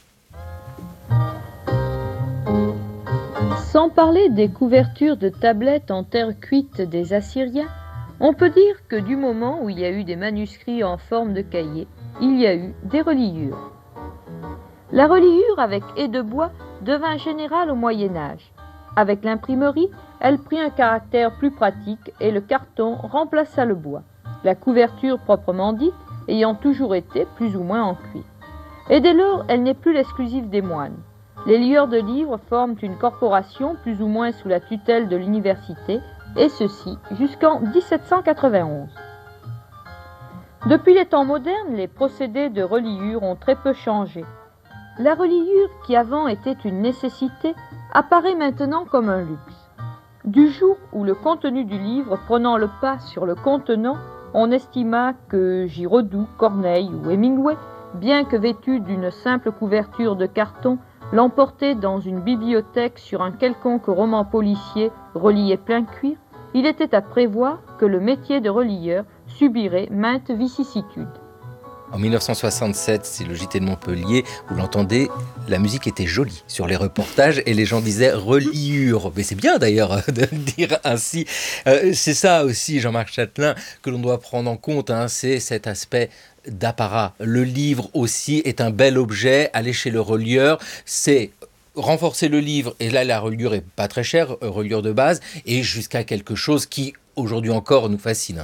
Sans parler des couvertures de tablettes en terre cuite des Assyriens, on peut dire que du moment où il y a eu des manuscrits en forme de cahier, il y a eu des reliures. La reliure avec ais de bois devint générale au Moyen-Âge. Avec l'imprimerie, elle prit un caractère plus pratique et le carton remplaça le bois, la couverture proprement dite ayant toujours été plus ou moins en cuir. Et dès lors, elle n'est plus l'exclusive des moines. Les lieurs de livres forment une corporation plus ou moins sous la tutelle de l'université, et ceci jusqu'en 1791. Depuis les temps modernes, les procédés de reliure ont très peu changé. La reliure, qui avant était une nécessité, apparaît maintenant comme un luxe. Du jour où le contenu du livre prenant le pas sur le contenant, on estima que Giraudoux, Corneille ou Hemingway, bien que vêtus d'une simple couverture de carton, l'emportaient dans une bibliothèque sur un quelconque roman policier relié plein cuir, il était à prévoir que le métier de relieur subirait maintes vicissitudes. En 1967, c'est le JT de Montpellier, vous l'entendez, la musique était jolie sur les reportages et les gens disaient reliure. Mais c'est bien d'ailleurs de le dire ainsi. C'est ça aussi, Jean-Marc Chatelain, que l'on doit prendre en compte, c'est cet aspect d'apparat. Le livre aussi est un bel objet. Aller chez le relieur, c'est renforcer le livre, et là la reliure est pas très chère, reliure de base, et jusqu'à quelque chose qui aujourd'hui encore nous fascine.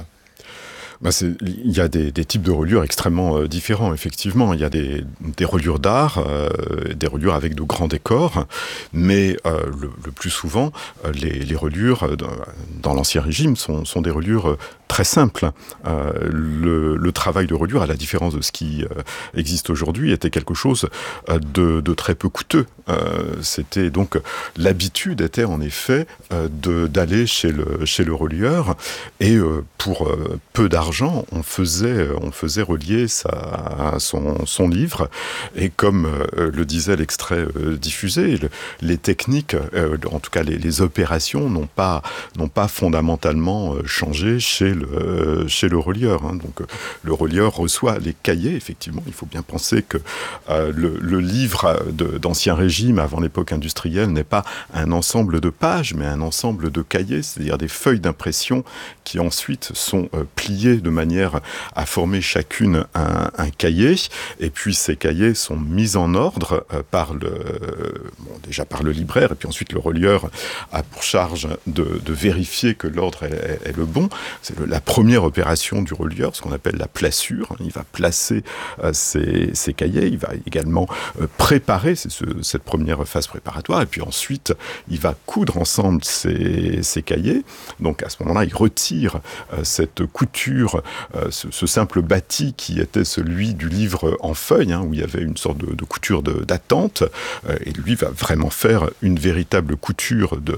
Il y a des types de reliures extrêmement différents, effectivement. Il y a des reliures d'art, des reliures avec de grands décors, mais le plus souvent, les reliures dans l'Ancien Régime sont des reliures très simples. Le travail de reliure, à la différence de ce qui existe aujourd'hui, était quelque chose de très peu coûteux. C'était donc l'habitude était en effet d'aller chez le relieur, et pour peu d'argent, on faisait relier son livre, et comme le disait l'extrait diffusé, les techniques, en tout cas les opérations n'ont pas fondamentalement changé chez le relieur. Donc le relieur reçoit les cahiers, effectivement. Il faut bien penser que le livre d'Ancien Régime, avant l'époque industrielle, n'est pas un ensemble de pages, mais un ensemble de cahiers, c'est-à-dire des feuilles d'impression qui ensuite sont pliées de manière à former chacune un cahier, et puis ces cahiers sont mis en ordre déjà par le libraire, et puis ensuite le relieur a pour charge de vérifier que l'ordre est le bon. C'est la première opération du relieur, ce qu'on appelle la placure. Il va placer ses cahiers, il va également préparer, c'est cette première phase préparatoire, et puis ensuite il va coudre ensemble ces cahiers. Donc à ce moment-là, il retire cette couture, ce simple bâti qui était celui du livre en feuille, où il y avait une sorte de couture d'attente, et lui va vraiment faire une véritable couture de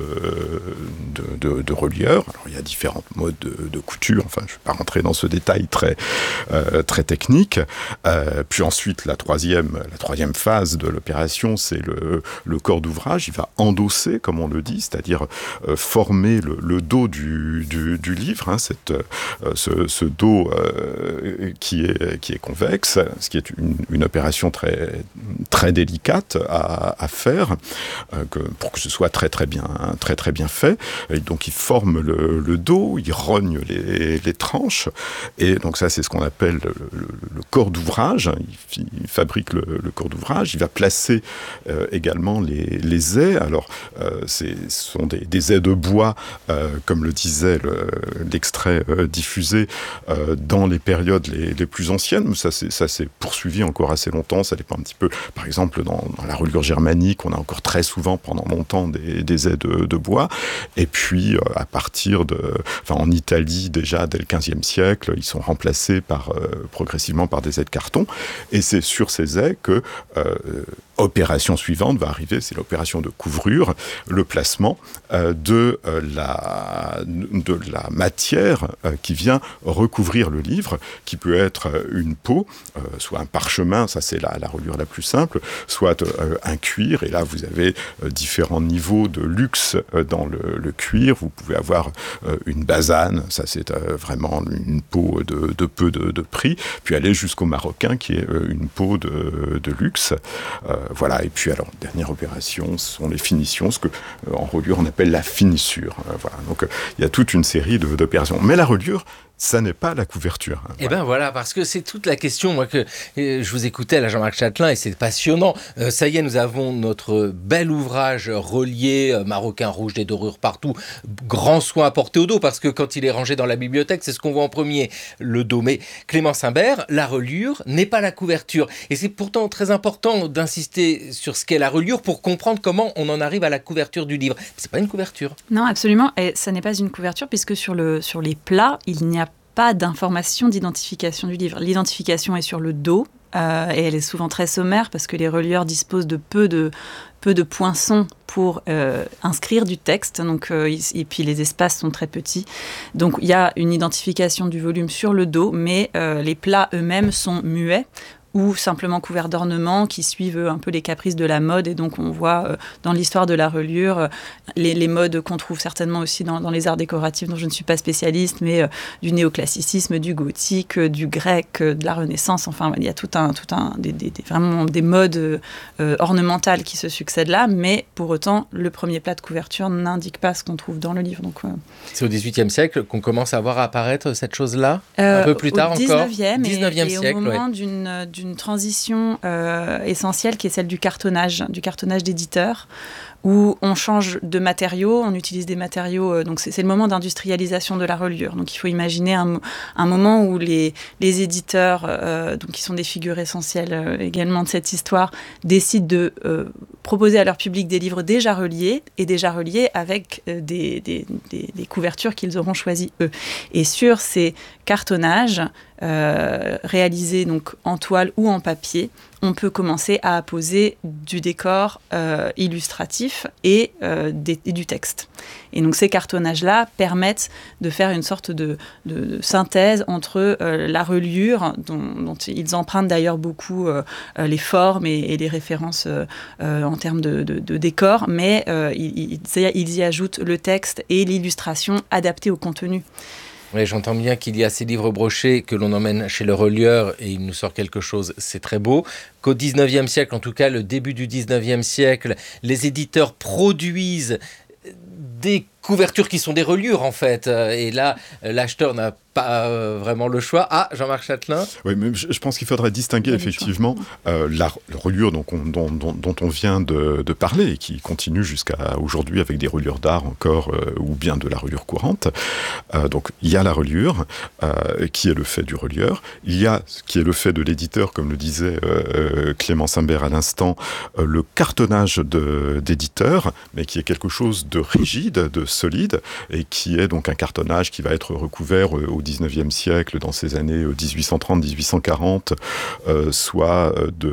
relieur. Alors il y a différents modes de couture, enfin je ne vais pas rentrer dans ce détail très technique. Puis ensuite la troisième phase de l'opération, c'est le corps d'ouvrage. Il va endosser, comme on le dit, c'est-à-dire former le dos du livre, ce dos qui est convexe, ce qui est une opération très, très délicate à faire, pour que ce soit très très bien fait. Et donc il forme le dos, il rogne les tranches, et donc ça c'est ce qu'on appelle le corps d'ouvrage. Il fabrique le corps d'ouvrage. Il va placer également les ais. Alors ce sont des ais de bois, comme le disait l'extrait diffusé, dans les périodes les plus anciennes. Ça s'est poursuivi encore assez longtemps. Ça dépend un petit peu. Par exemple, dans la reliure germanique, on a encore très souvent pendant longtemps des ais de bois. Et puis à partir en Italie, déjà dès le XVe siècle, ils sont remplacés progressivement par des ais de carton. Et c'est sur ces ais que opération suivante va arriver, c'est l'opération de couvrure, le placement de la matière qui vient recouvrir le livre, qui peut être une peau, soit un parchemin, ça c'est la reliure la plus simple, soit un cuir, et là vous avez différents niveaux de luxe dans le cuir. Vous pouvez avoir une basane, ça c'est vraiment une peau de peu de prix, puis aller jusqu'au maroquin qui est une peau de luxe. Voilà, et puis alors, dernière opération, ce sont les finitions, ce que en reliure on appelle la finissure. Voilà, donc il y a toute une série d'opérations. Mais la reliure, ça n'est pas la couverture. Et ben voilà, parce que c'est toute la question, moi, que je vous écoutais là, Jean-Marc Chatelain, et c'est passionnant. Ça y est, nous avons notre bel ouvrage relié, maroquin rouge, des dorures partout, grand soin apporté au dos, parce que quand il est rangé dans la bibliothèque, c'est ce qu'on voit en premier, le dos. Mais Clément Simbert, la reliure n'est pas la couverture. Et c'est pourtant très important d'insister sur ce qu'est la reliure pour comprendre comment on en arrive à la couverture du livre. C'est pas une couverture. Non, absolument. Et ça n'est pas une couverture, puisque sur les plats, il n'y a pas d'information d'identification du livre. L'identification est sur le dos, et elle est souvent très sommaire parce que les relieurs disposent de peu de poinçons pour inscrire du texte, donc, et puis les espaces sont très petits. Donc il y a une identification du volume sur le dos, mais les plats eux-mêmes sont muets, ou simplement couverts d'ornements qui suivent un peu les caprices de la mode. Et donc, on voit dans l'histoire de la reliure les modes qu'on trouve certainement aussi dans les arts décoratifs, dont je ne suis pas spécialiste, mais du néoclassicisme, du gothique, du grec, de la Renaissance. Enfin, il y a vraiment des modes ornementales qui se succèdent là, mais pour autant, le premier plat de couverture n'indique pas ce qu'on trouve dans le livre. Donc, c'est au XVIIIe siècle qu'on commence à voir apparaître cette chose-là, un peu plus tard encore. Au XIXe siècle, au moment d'une transition essentielle qui est celle du cartonnage d'éditeur, où on change de matériaux, on utilise des matériaux, donc c'est le moment d'industrialisation de la reliure. Donc il faut imaginer un moment où les éditeurs, donc qui sont des figures essentielles également de cette histoire, décident de proposer à leur public des livres déjà reliés avec des couvertures qu'ils auront choisies eux. Et sur ces cartonnages réalisés donc en toile ou en papier, on peut commencer à apposer du décor illustratif et du texte. Et donc ces cartonnages-là permettent de faire une sorte de synthèse entre la reliure, dont ils empruntent d'ailleurs beaucoup les formes et les références en termes de décor, mais ils y ajoutent le texte et l'illustration adaptée au contenu. Oui, j'entends bien qu'il y a ces livres brochés que l'on emmène chez le relieur et il nous sort quelque chose, c'est très beau. Qu'au 19e siècle, en tout cas le début du 19e siècle, les éditeurs produisent des couvertures qui sont des reliures en fait. Et là, l'acheteur n'a pas vraiment le choix. Ah, Jean-Marc Chatelain. Oui, mais je pense qu'il faudrait distinguer effectivement la reliure dont on vient de parler et qui continue jusqu'à aujourd'hui avec des reliures d'art encore ou bien de la reliure courante. Donc il y a la reliure qui est le fait du relieur. Il y a ce qui est le fait de l'éditeur, comme le disait Clément Simbert à l'instant, le cartonnage d'éditeur, mais qui est quelque chose de rigide, de solide, et qui est donc un cartonnage qui va être recouvert au 19e siècle, dans ces années 1830-1840, soit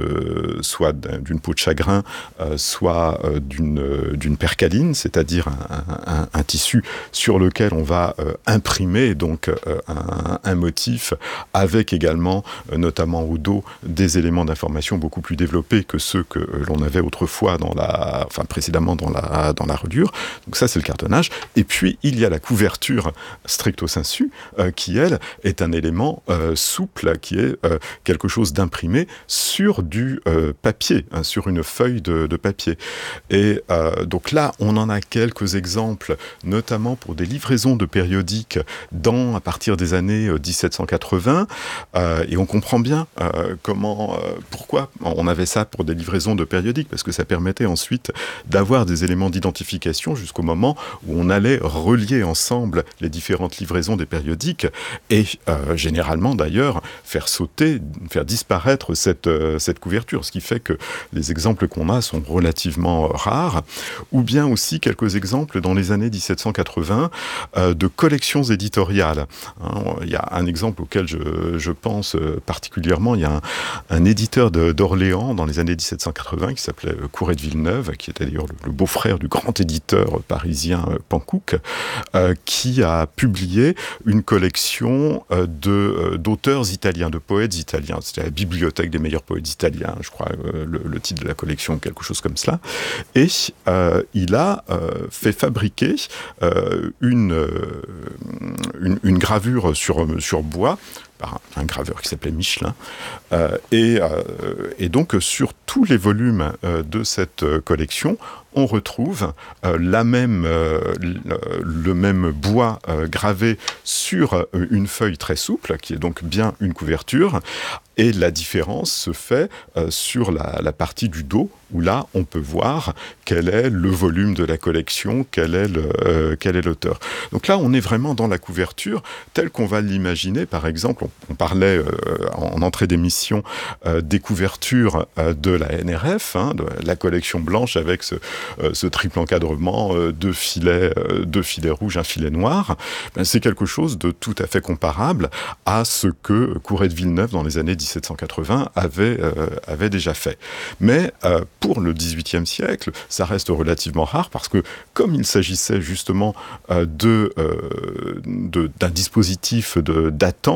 d'une peau de chagrin, soit d'une percaline, c'est-à-dire un tissu sur lequel on va imprimer donc un motif, avec également, notamment au dos, des éléments d'information beaucoup plus développés que ceux que l'on avait autrefois précédemment dans la reliure. Donc ça, c'est le cartonnage. Et puis, il y a la couverture stricto sensu, qui, elle, est un élément souple, qui est quelque chose d'imprimé sur du papier, sur une feuille de papier. Et donc là, on en a quelques exemples, notamment pour des livraisons de périodiques à partir des années 1780. Et on comprend bien pourquoi on avait ça pour des livraisons de périodiques, parce que ça permettait ensuite d'avoir des éléments d'identification jusqu'au moment où on allait relier ensemble les différentes livraisons des périodiques et généralement d'ailleurs faire disparaître cette couverture, ce qui fait que les exemples qu'on a sont relativement rares, ou bien aussi quelques exemples dans les années 1780 de collections éditoriales. Il y a un exemple auquel je pense particulièrement, il y a un éditeur d'Orléans dans les années 1780 qui s'appelait Couret de Villeneuve, qui était d'ailleurs le beau-frère du grand éditeur parisien Panckoucke, qui a publié une collection d'auteurs italiens, de poètes italiens. C'était la bibliothèque des meilleurs poètes italiens, je crois, le titre de la collection, quelque chose comme cela. Et il a fait fabriquer une gravure sur bois par un graveur qui s'appelait Michelin. Et donc, sur tous les volumes de cette collection, on retrouve le même bois gravé sur une feuille très souple, qui est donc bien une couverture. Et la différence se fait sur la partie du dos, où là, on peut voir quel est le volume de la collection, quel est l'auteur. Donc là, on est vraiment dans la couverture telle qu'on va l'imaginer. Par exemple, on parlait en entrée d'émission des couvertures de la NRF, de la collection blanche avec ce triple encadrement, deux filets rouges, un filet noir. C'est quelque chose de tout à fait comparable à ce que Couret de Villeneuve, dans les années 1780, avait déjà fait. Mais pour le XVIIIe siècle, ça reste relativement rare parce que, comme il s'agissait justement d'un dispositif d'attente, de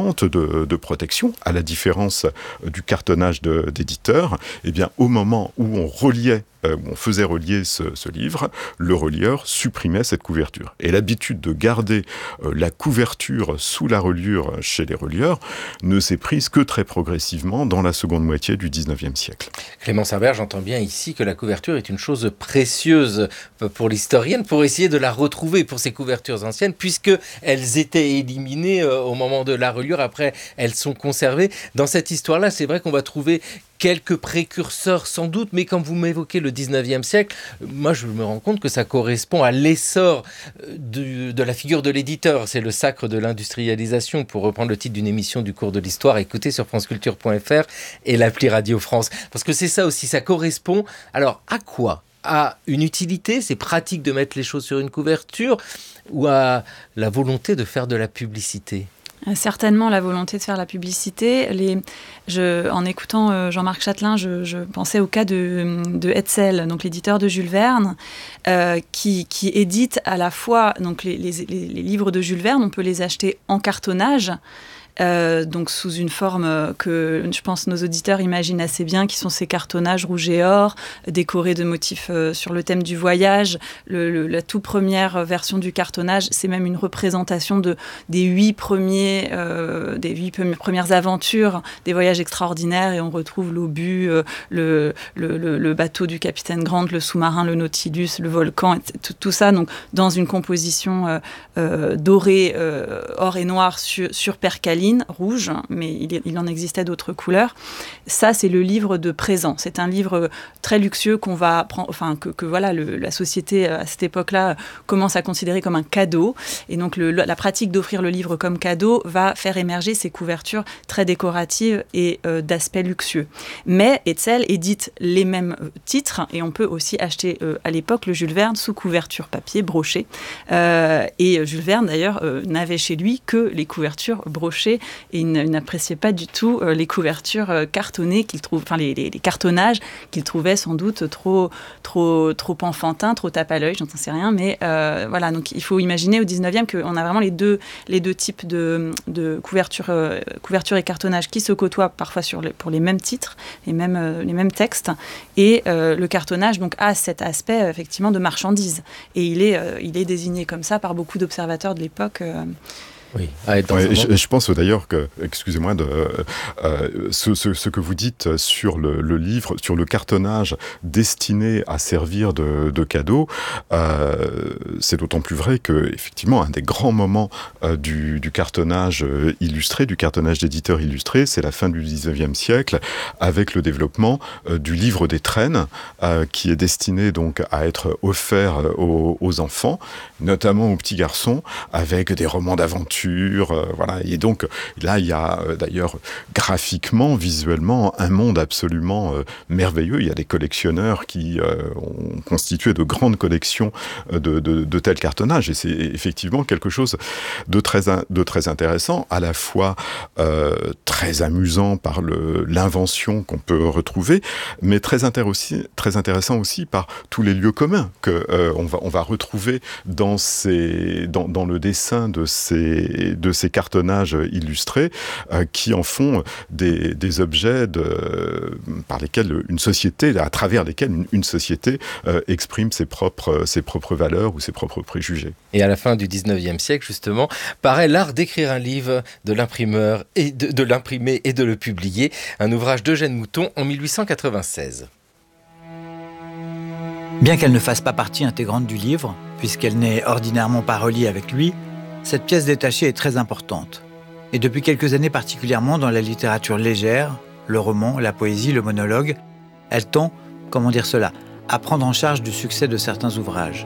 de protection, à la différence du cartonnage d'éditeur. Eh bien, au moment où on faisait relier ce livre, le relieur supprimait cette couverture. Et l'habitude de garder la couverture sous la reliure chez les relieurs ne s'est prise que très progressivement dans la seconde moitié du 19e siècle. Clémence Imbert, j'entends bien ici que la couverture est une chose précieuse pour l'historienne, pour essayer de la retrouver pour ces couvertures anciennes, puisqu'elles étaient éliminées au moment de la reliure. Après, elles sont conservées. Dans cette histoire-là, c'est vrai qu'on va trouver quelques précurseurs sans doute, mais quand vous m'évoquez le 19e siècle, moi je me rends compte que ça correspond à l'essor de la figure de l'éditeur. C'est le sacre de l'industrialisation, pour reprendre le titre d'une émission du cours de l'histoire, écoutez sur franceculture.fr et l'appli Radio France. Parce que c'est ça aussi, ça correspond. Alors à quoi ? À une utilité, c'est pratique de mettre les choses sur une couverture, ou à la volonté de faire de la publicité ? Certainement la volonté de faire la publicité. En écoutant Jean-Marc Chatelain, je pensais au cas de Hetzel, donc l'éditeur de Jules Verne, qui édite à la fois donc les livres de Jules Verne. On peut les acheter en cartonnage, donc sous une forme que je pense nos auditeurs imaginent assez bien, qui sont ces cartonnages rouge et or, décorés de motifs sur le thème du voyage. La toute première version du cartonnage, c'est même une représentation des 8 premières aventures des voyages extraordinaires, et on retrouve l'obus, le bateau du capitaine Grant, le sous-marin, le Nautilus, le volcan, tout ça donc dans une composition dorée, or et noir sur percaline rouge, mais il en existait d'autres couleurs. Ça, c'est le livre de présent. C'est un livre très luxueux qu'on va prendre, la société à cette époque-là commence à considérer comme un cadeau. Et donc la pratique d'offrir le livre comme cadeau va faire émerger ces couvertures très décoratives et d'aspect luxueux. Mais Hetzel édite les mêmes titres, et on peut aussi acheter à l'époque le Jules Verne sous couverture papier brochée. Et Jules Verne d'ailleurs n'avait chez lui que les couvertures brochées, et il n'appréciait pas du tout les couvertures cartonnées qu'il trouve, les cartonnages qu'il trouvait sans doute trop enfantins, trop tape à l'œil, j'en sais rien, mais voilà, donc il faut imaginer au 19e qu'on a vraiment les deux types de couverture et cartonnage qui se côtoient parfois pour les mêmes titres, les mêmes textes, et le cartonnage donc a cet aspect effectivement de marchandise, et il est désigné comme ça par beaucoup d'observateurs de l'époque. Oui. Je pense d'ailleurs que, excusez-moi, ce que vous dites sur le livre, sur le cartonnage destiné à servir de cadeau, c'est d'autant plus vrai que, effectivement, un des grands moments du cartonnage illustré, du cartonnage d'éditeur illustré, c'est la fin du 19e siècle, avec le développement du livre des traînes, qui est destiné donc à être offert aux enfants, notamment aux petits garçons, avec des romans d'aventure. Voilà. Et donc là, il y a d'ailleurs graphiquement, visuellement, un monde absolument merveilleux. Il y a des collectionneurs qui ont constitué de grandes collections de tels cartonnages, et c'est effectivement quelque chose de très intéressant, à la fois très amusant par l'invention qu'on peut retrouver, mais très intéressant aussi par tous les lieux communs qu'on va retrouver dans le dessin de ces cartonnages illustrés, qui en font des objets par lesquels une société, à travers lesquels une société exprime ses propres valeurs ou ses propres préjugés. Et à la fin du 19e siècle, justement, paraît l'art d'écrire un livre, de l'imprimeur et de l'imprimer et de le publier, un ouvrage d'Eugène Mouton en 1896. Bien qu'elle ne fasse pas partie intégrante du livre, puisqu'elle n'est ordinairement pas reliée avec lui, cette pièce détachée est très importante. Et depuis quelques années particulièrement dans la littérature légère, le roman, la poésie, le monologue, elle tend, comment dire cela, à prendre en charge du succès de certains ouvrages.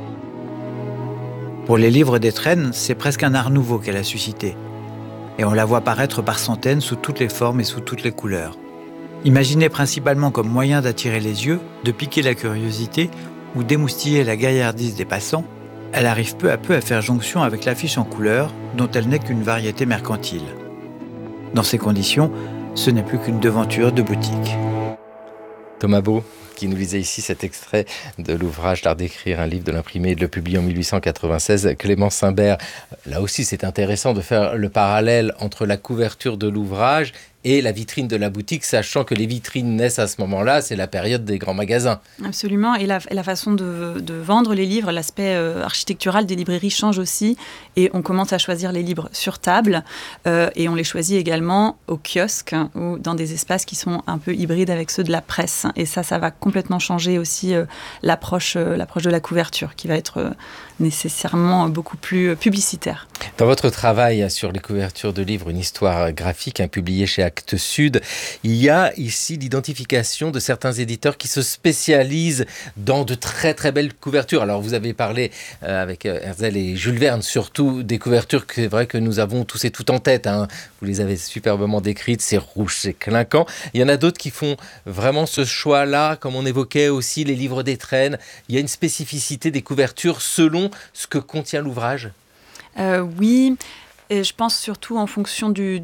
Pour les livres des traînes, c'est presque un art nouveau qu'elle a suscité. Et on la voit paraître par centaines sous toutes les formes et sous toutes les couleurs. Imaginée principalement comme moyen d'attirer les yeux, de piquer la curiosité ou d'émoustiller la gaillardise des passants, elle arrive peu à peu à faire jonction avec l'affiche en couleurs, dont elle n'est qu'une variété mercantile. Dans ces conditions, ce n'est plus qu'une devanture de boutique. Thomas Beau, qui nous lisait ici cet extrait de l'ouvrage L'art d'écrire, un livre de l'imprimé et de le publier en 1896, Clément Simbert. Là aussi, c'est intéressant de faire le parallèle entre la couverture de l'ouvrage et la vitrine de la boutique, sachant que les vitrines naissent à ce moment-là, c'est la période des grands magasins. Absolument, et la façon de vendre les livres, l'aspect architectural des librairies change aussi, et on commence à choisir les livres sur table, et on les choisit également au kiosque, ou dans des espaces qui sont un peu hybrides avec ceux de la presse, et ça va complètement changer aussi l'approche de la couverture, qui va être nécessairement beaucoup plus publicitaire. Dans votre travail sur les couvertures de livres, une histoire graphique publiée chez Actes Sud, il y a ici l'identification de certains éditeurs qui se spécialisent dans de très très belles couvertures. Alors vous avez parlé avec Herzl et Jules Verne surtout des couvertures que c'est vrai que nous avons tous et toutes en tête, hein. Vous les avez superbement décrites, c'est rouge, c'est clinquant. Il y en a d'autres qui font vraiment ce choix-là, comme on évoquait aussi les livres d'étrennes. Il y a une spécificité des couvertures selon ce que contient l'ouvrage. Oui, et je pense surtout en fonction du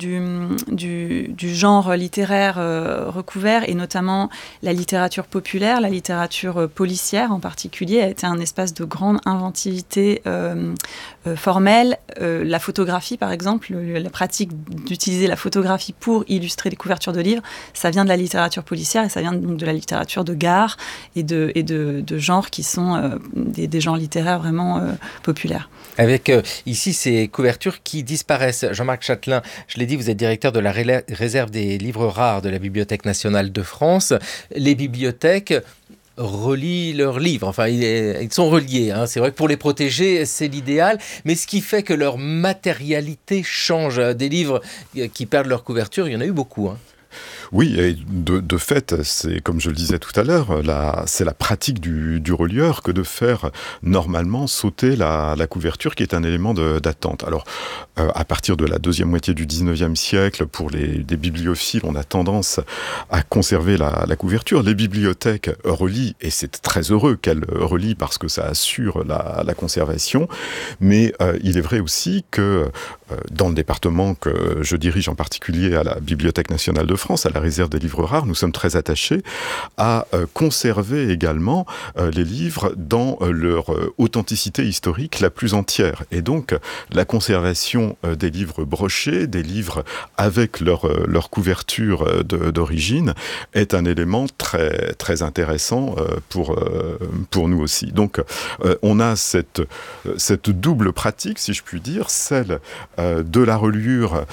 genre littéraire recouvert, et notamment la littérature populaire, la littérature policière en particulier, a été un espace de grande inventivité formelle. La photographie, par exemple, la pratique d'utiliser la photographie pour illustrer des couvertures de livres, ça vient de la littérature policière, et ça vient donc de la littérature de gare et de genres qui sont des genres littéraires vraiment populaires. Avec ici ces couvertures qui disparaissent. Jean-Marc Chatelain, je l'ai dit, vous êtes directeur de la réserve des livres rares de la Bibliothèque nationale de France. Les bibliothèques relient leurs livres, enfin ils sont reliés, hein. C'est vrai que pour les protéger c'est l'idéal, mais ce qui fait que leur matérialité change. Des livres qui perdent leur couverture, il y en a eu beaucoup, hein. Oui, et de fait, c'est comme je le disais tout à l'heure, c'est la pratique du relieur que de faire normalement sauter la couverture, qui est un élément d'attente. Alors, à partir de la deuxième moitié du 19e siècle, pour des bibliophiles, on a tendance à conserver la couverture. Les bibliothèques relient, et c'est très heureux qu'elles relient parce que ça assure la conservation, mais il est vrai aussi que dans le département que je dirige en particulier à la Bibliothèque nationale de France, à la réserve des livres rares, nous sommes très attachés à conserver également les livres dans leur authenticité historique la plus entière. Et donc, la conservation des livres brochés, des livres avec leur couverture d'origine, est un élément très, très intéressant pour nous aussi. Donc, on a cette double pratique, si je puis dire, celle de la reliure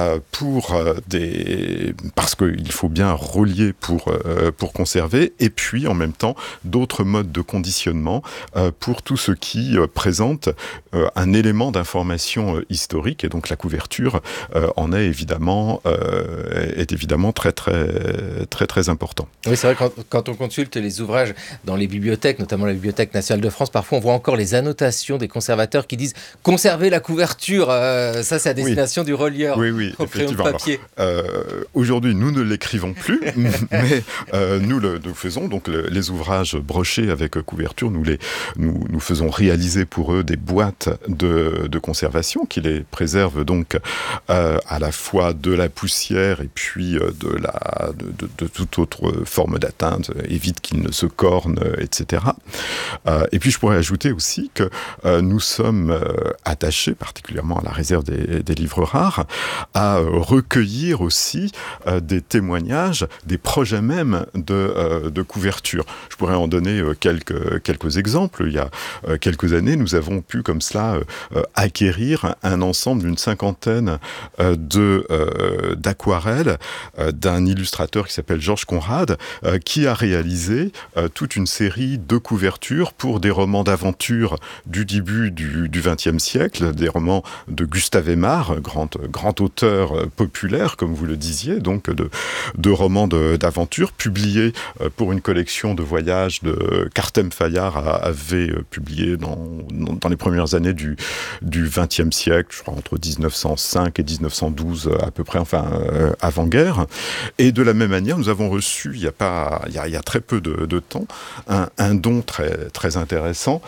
parce qu'il faut bien relier pour conserver, et puis en même temps d'autres modes de conditionnement pour tout ce qui présente un élément d'information historique, et donc la couverture est évidemment très très très très important. Oui, c'est vrai, quand on consulte les ouvrages dans les bibliothèques, notamment la Bibliothèque nationale de France, parfois on voit encore les annotations des conservateurs qui disent « conserver la couverture », ça c'est à destination du relieur, au crayon de papier. Alors, aujourd'hui, nous ne l'écrivons plus, mais nous faisons donc les ouvrages brochés avec couverture, nous faisons réaliser pour eux des boîtes de conservation qui les préservent donc à la fois de la poussière et puis de toute autre forme d'atteinte, évite qu'ils ne se cornent, etc. Et puis je pourrais ajouter aussi que nous sommes attachés, particulièrement à la réserve des livres rares, à recueillir aussi des témoignages, des projets même de couverture. Je pourrais en donner quelques exemples. Il y a quelques années, nous avons pu comme cela acquérir un ensemble d'une cinquantaine d'aquarelles d'un illustrateur qui s'appelle Georges Conrad, qui a réalisé toute une série de couvertures pour des romans d'aventure du début du XXe siècle, des romans de Gustave Aimard, grand auteur populaire, comme vous le disiez, donc de romans d'aventure publiés pour une collection de voyages de qu'Artem Fayard avait publié dans les premières années du XXe siècle, je crois entre 1905 et 1912 à peu près, avant-guerre. Et de la même manière, nous avons reçu, il y a très peu de temps, un don très, très intéressant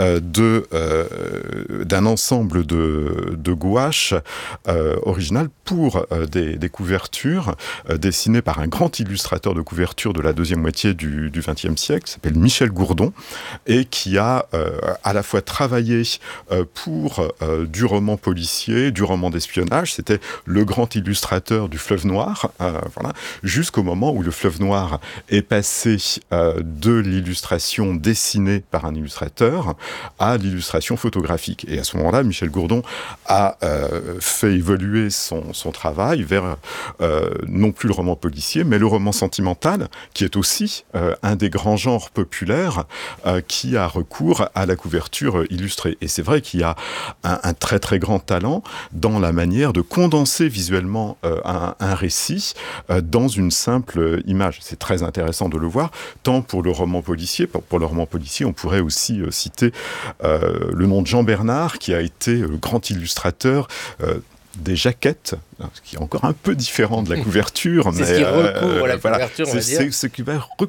d'un ensemble de gouaches originales pour des couvertures dessiné par un grand illustrateur de couverture de la deuxième moitié du XXe siècle, qui s'appelle Michel Gourdon, et qui a à la fois travaillé pour du roman policier, du roman d'espionnage. C'était le grand illustrateur du Fleuve Noir, voilà, jusqu'au moment où le Fleuve Noir est passé de l'illustration dessinée par un illustrateur à l'illustration photographique. Et à ce moment-là, Michel Gourdon a fait évoluer son travail vers non plus le roman policier, mais le roman sentimental, qui est aussi un des grands genres populaires qui a recours à la couverture illustrée. Et c'est vrai qu'il y a un très très grand talent dans la manière de condenser visuellement un récit dans une simple image. C'est très intéressant de le voir, tant pour le roman policier. Pour le roman policier, on pourrait aussi citer le nom de Jean Bernard, qui a été le grand illustrateur des jaquettes, ce qui est encore un peu différent de la couverture. C'est ce qui recouvre la couverture, on va dire. C'est ce qui va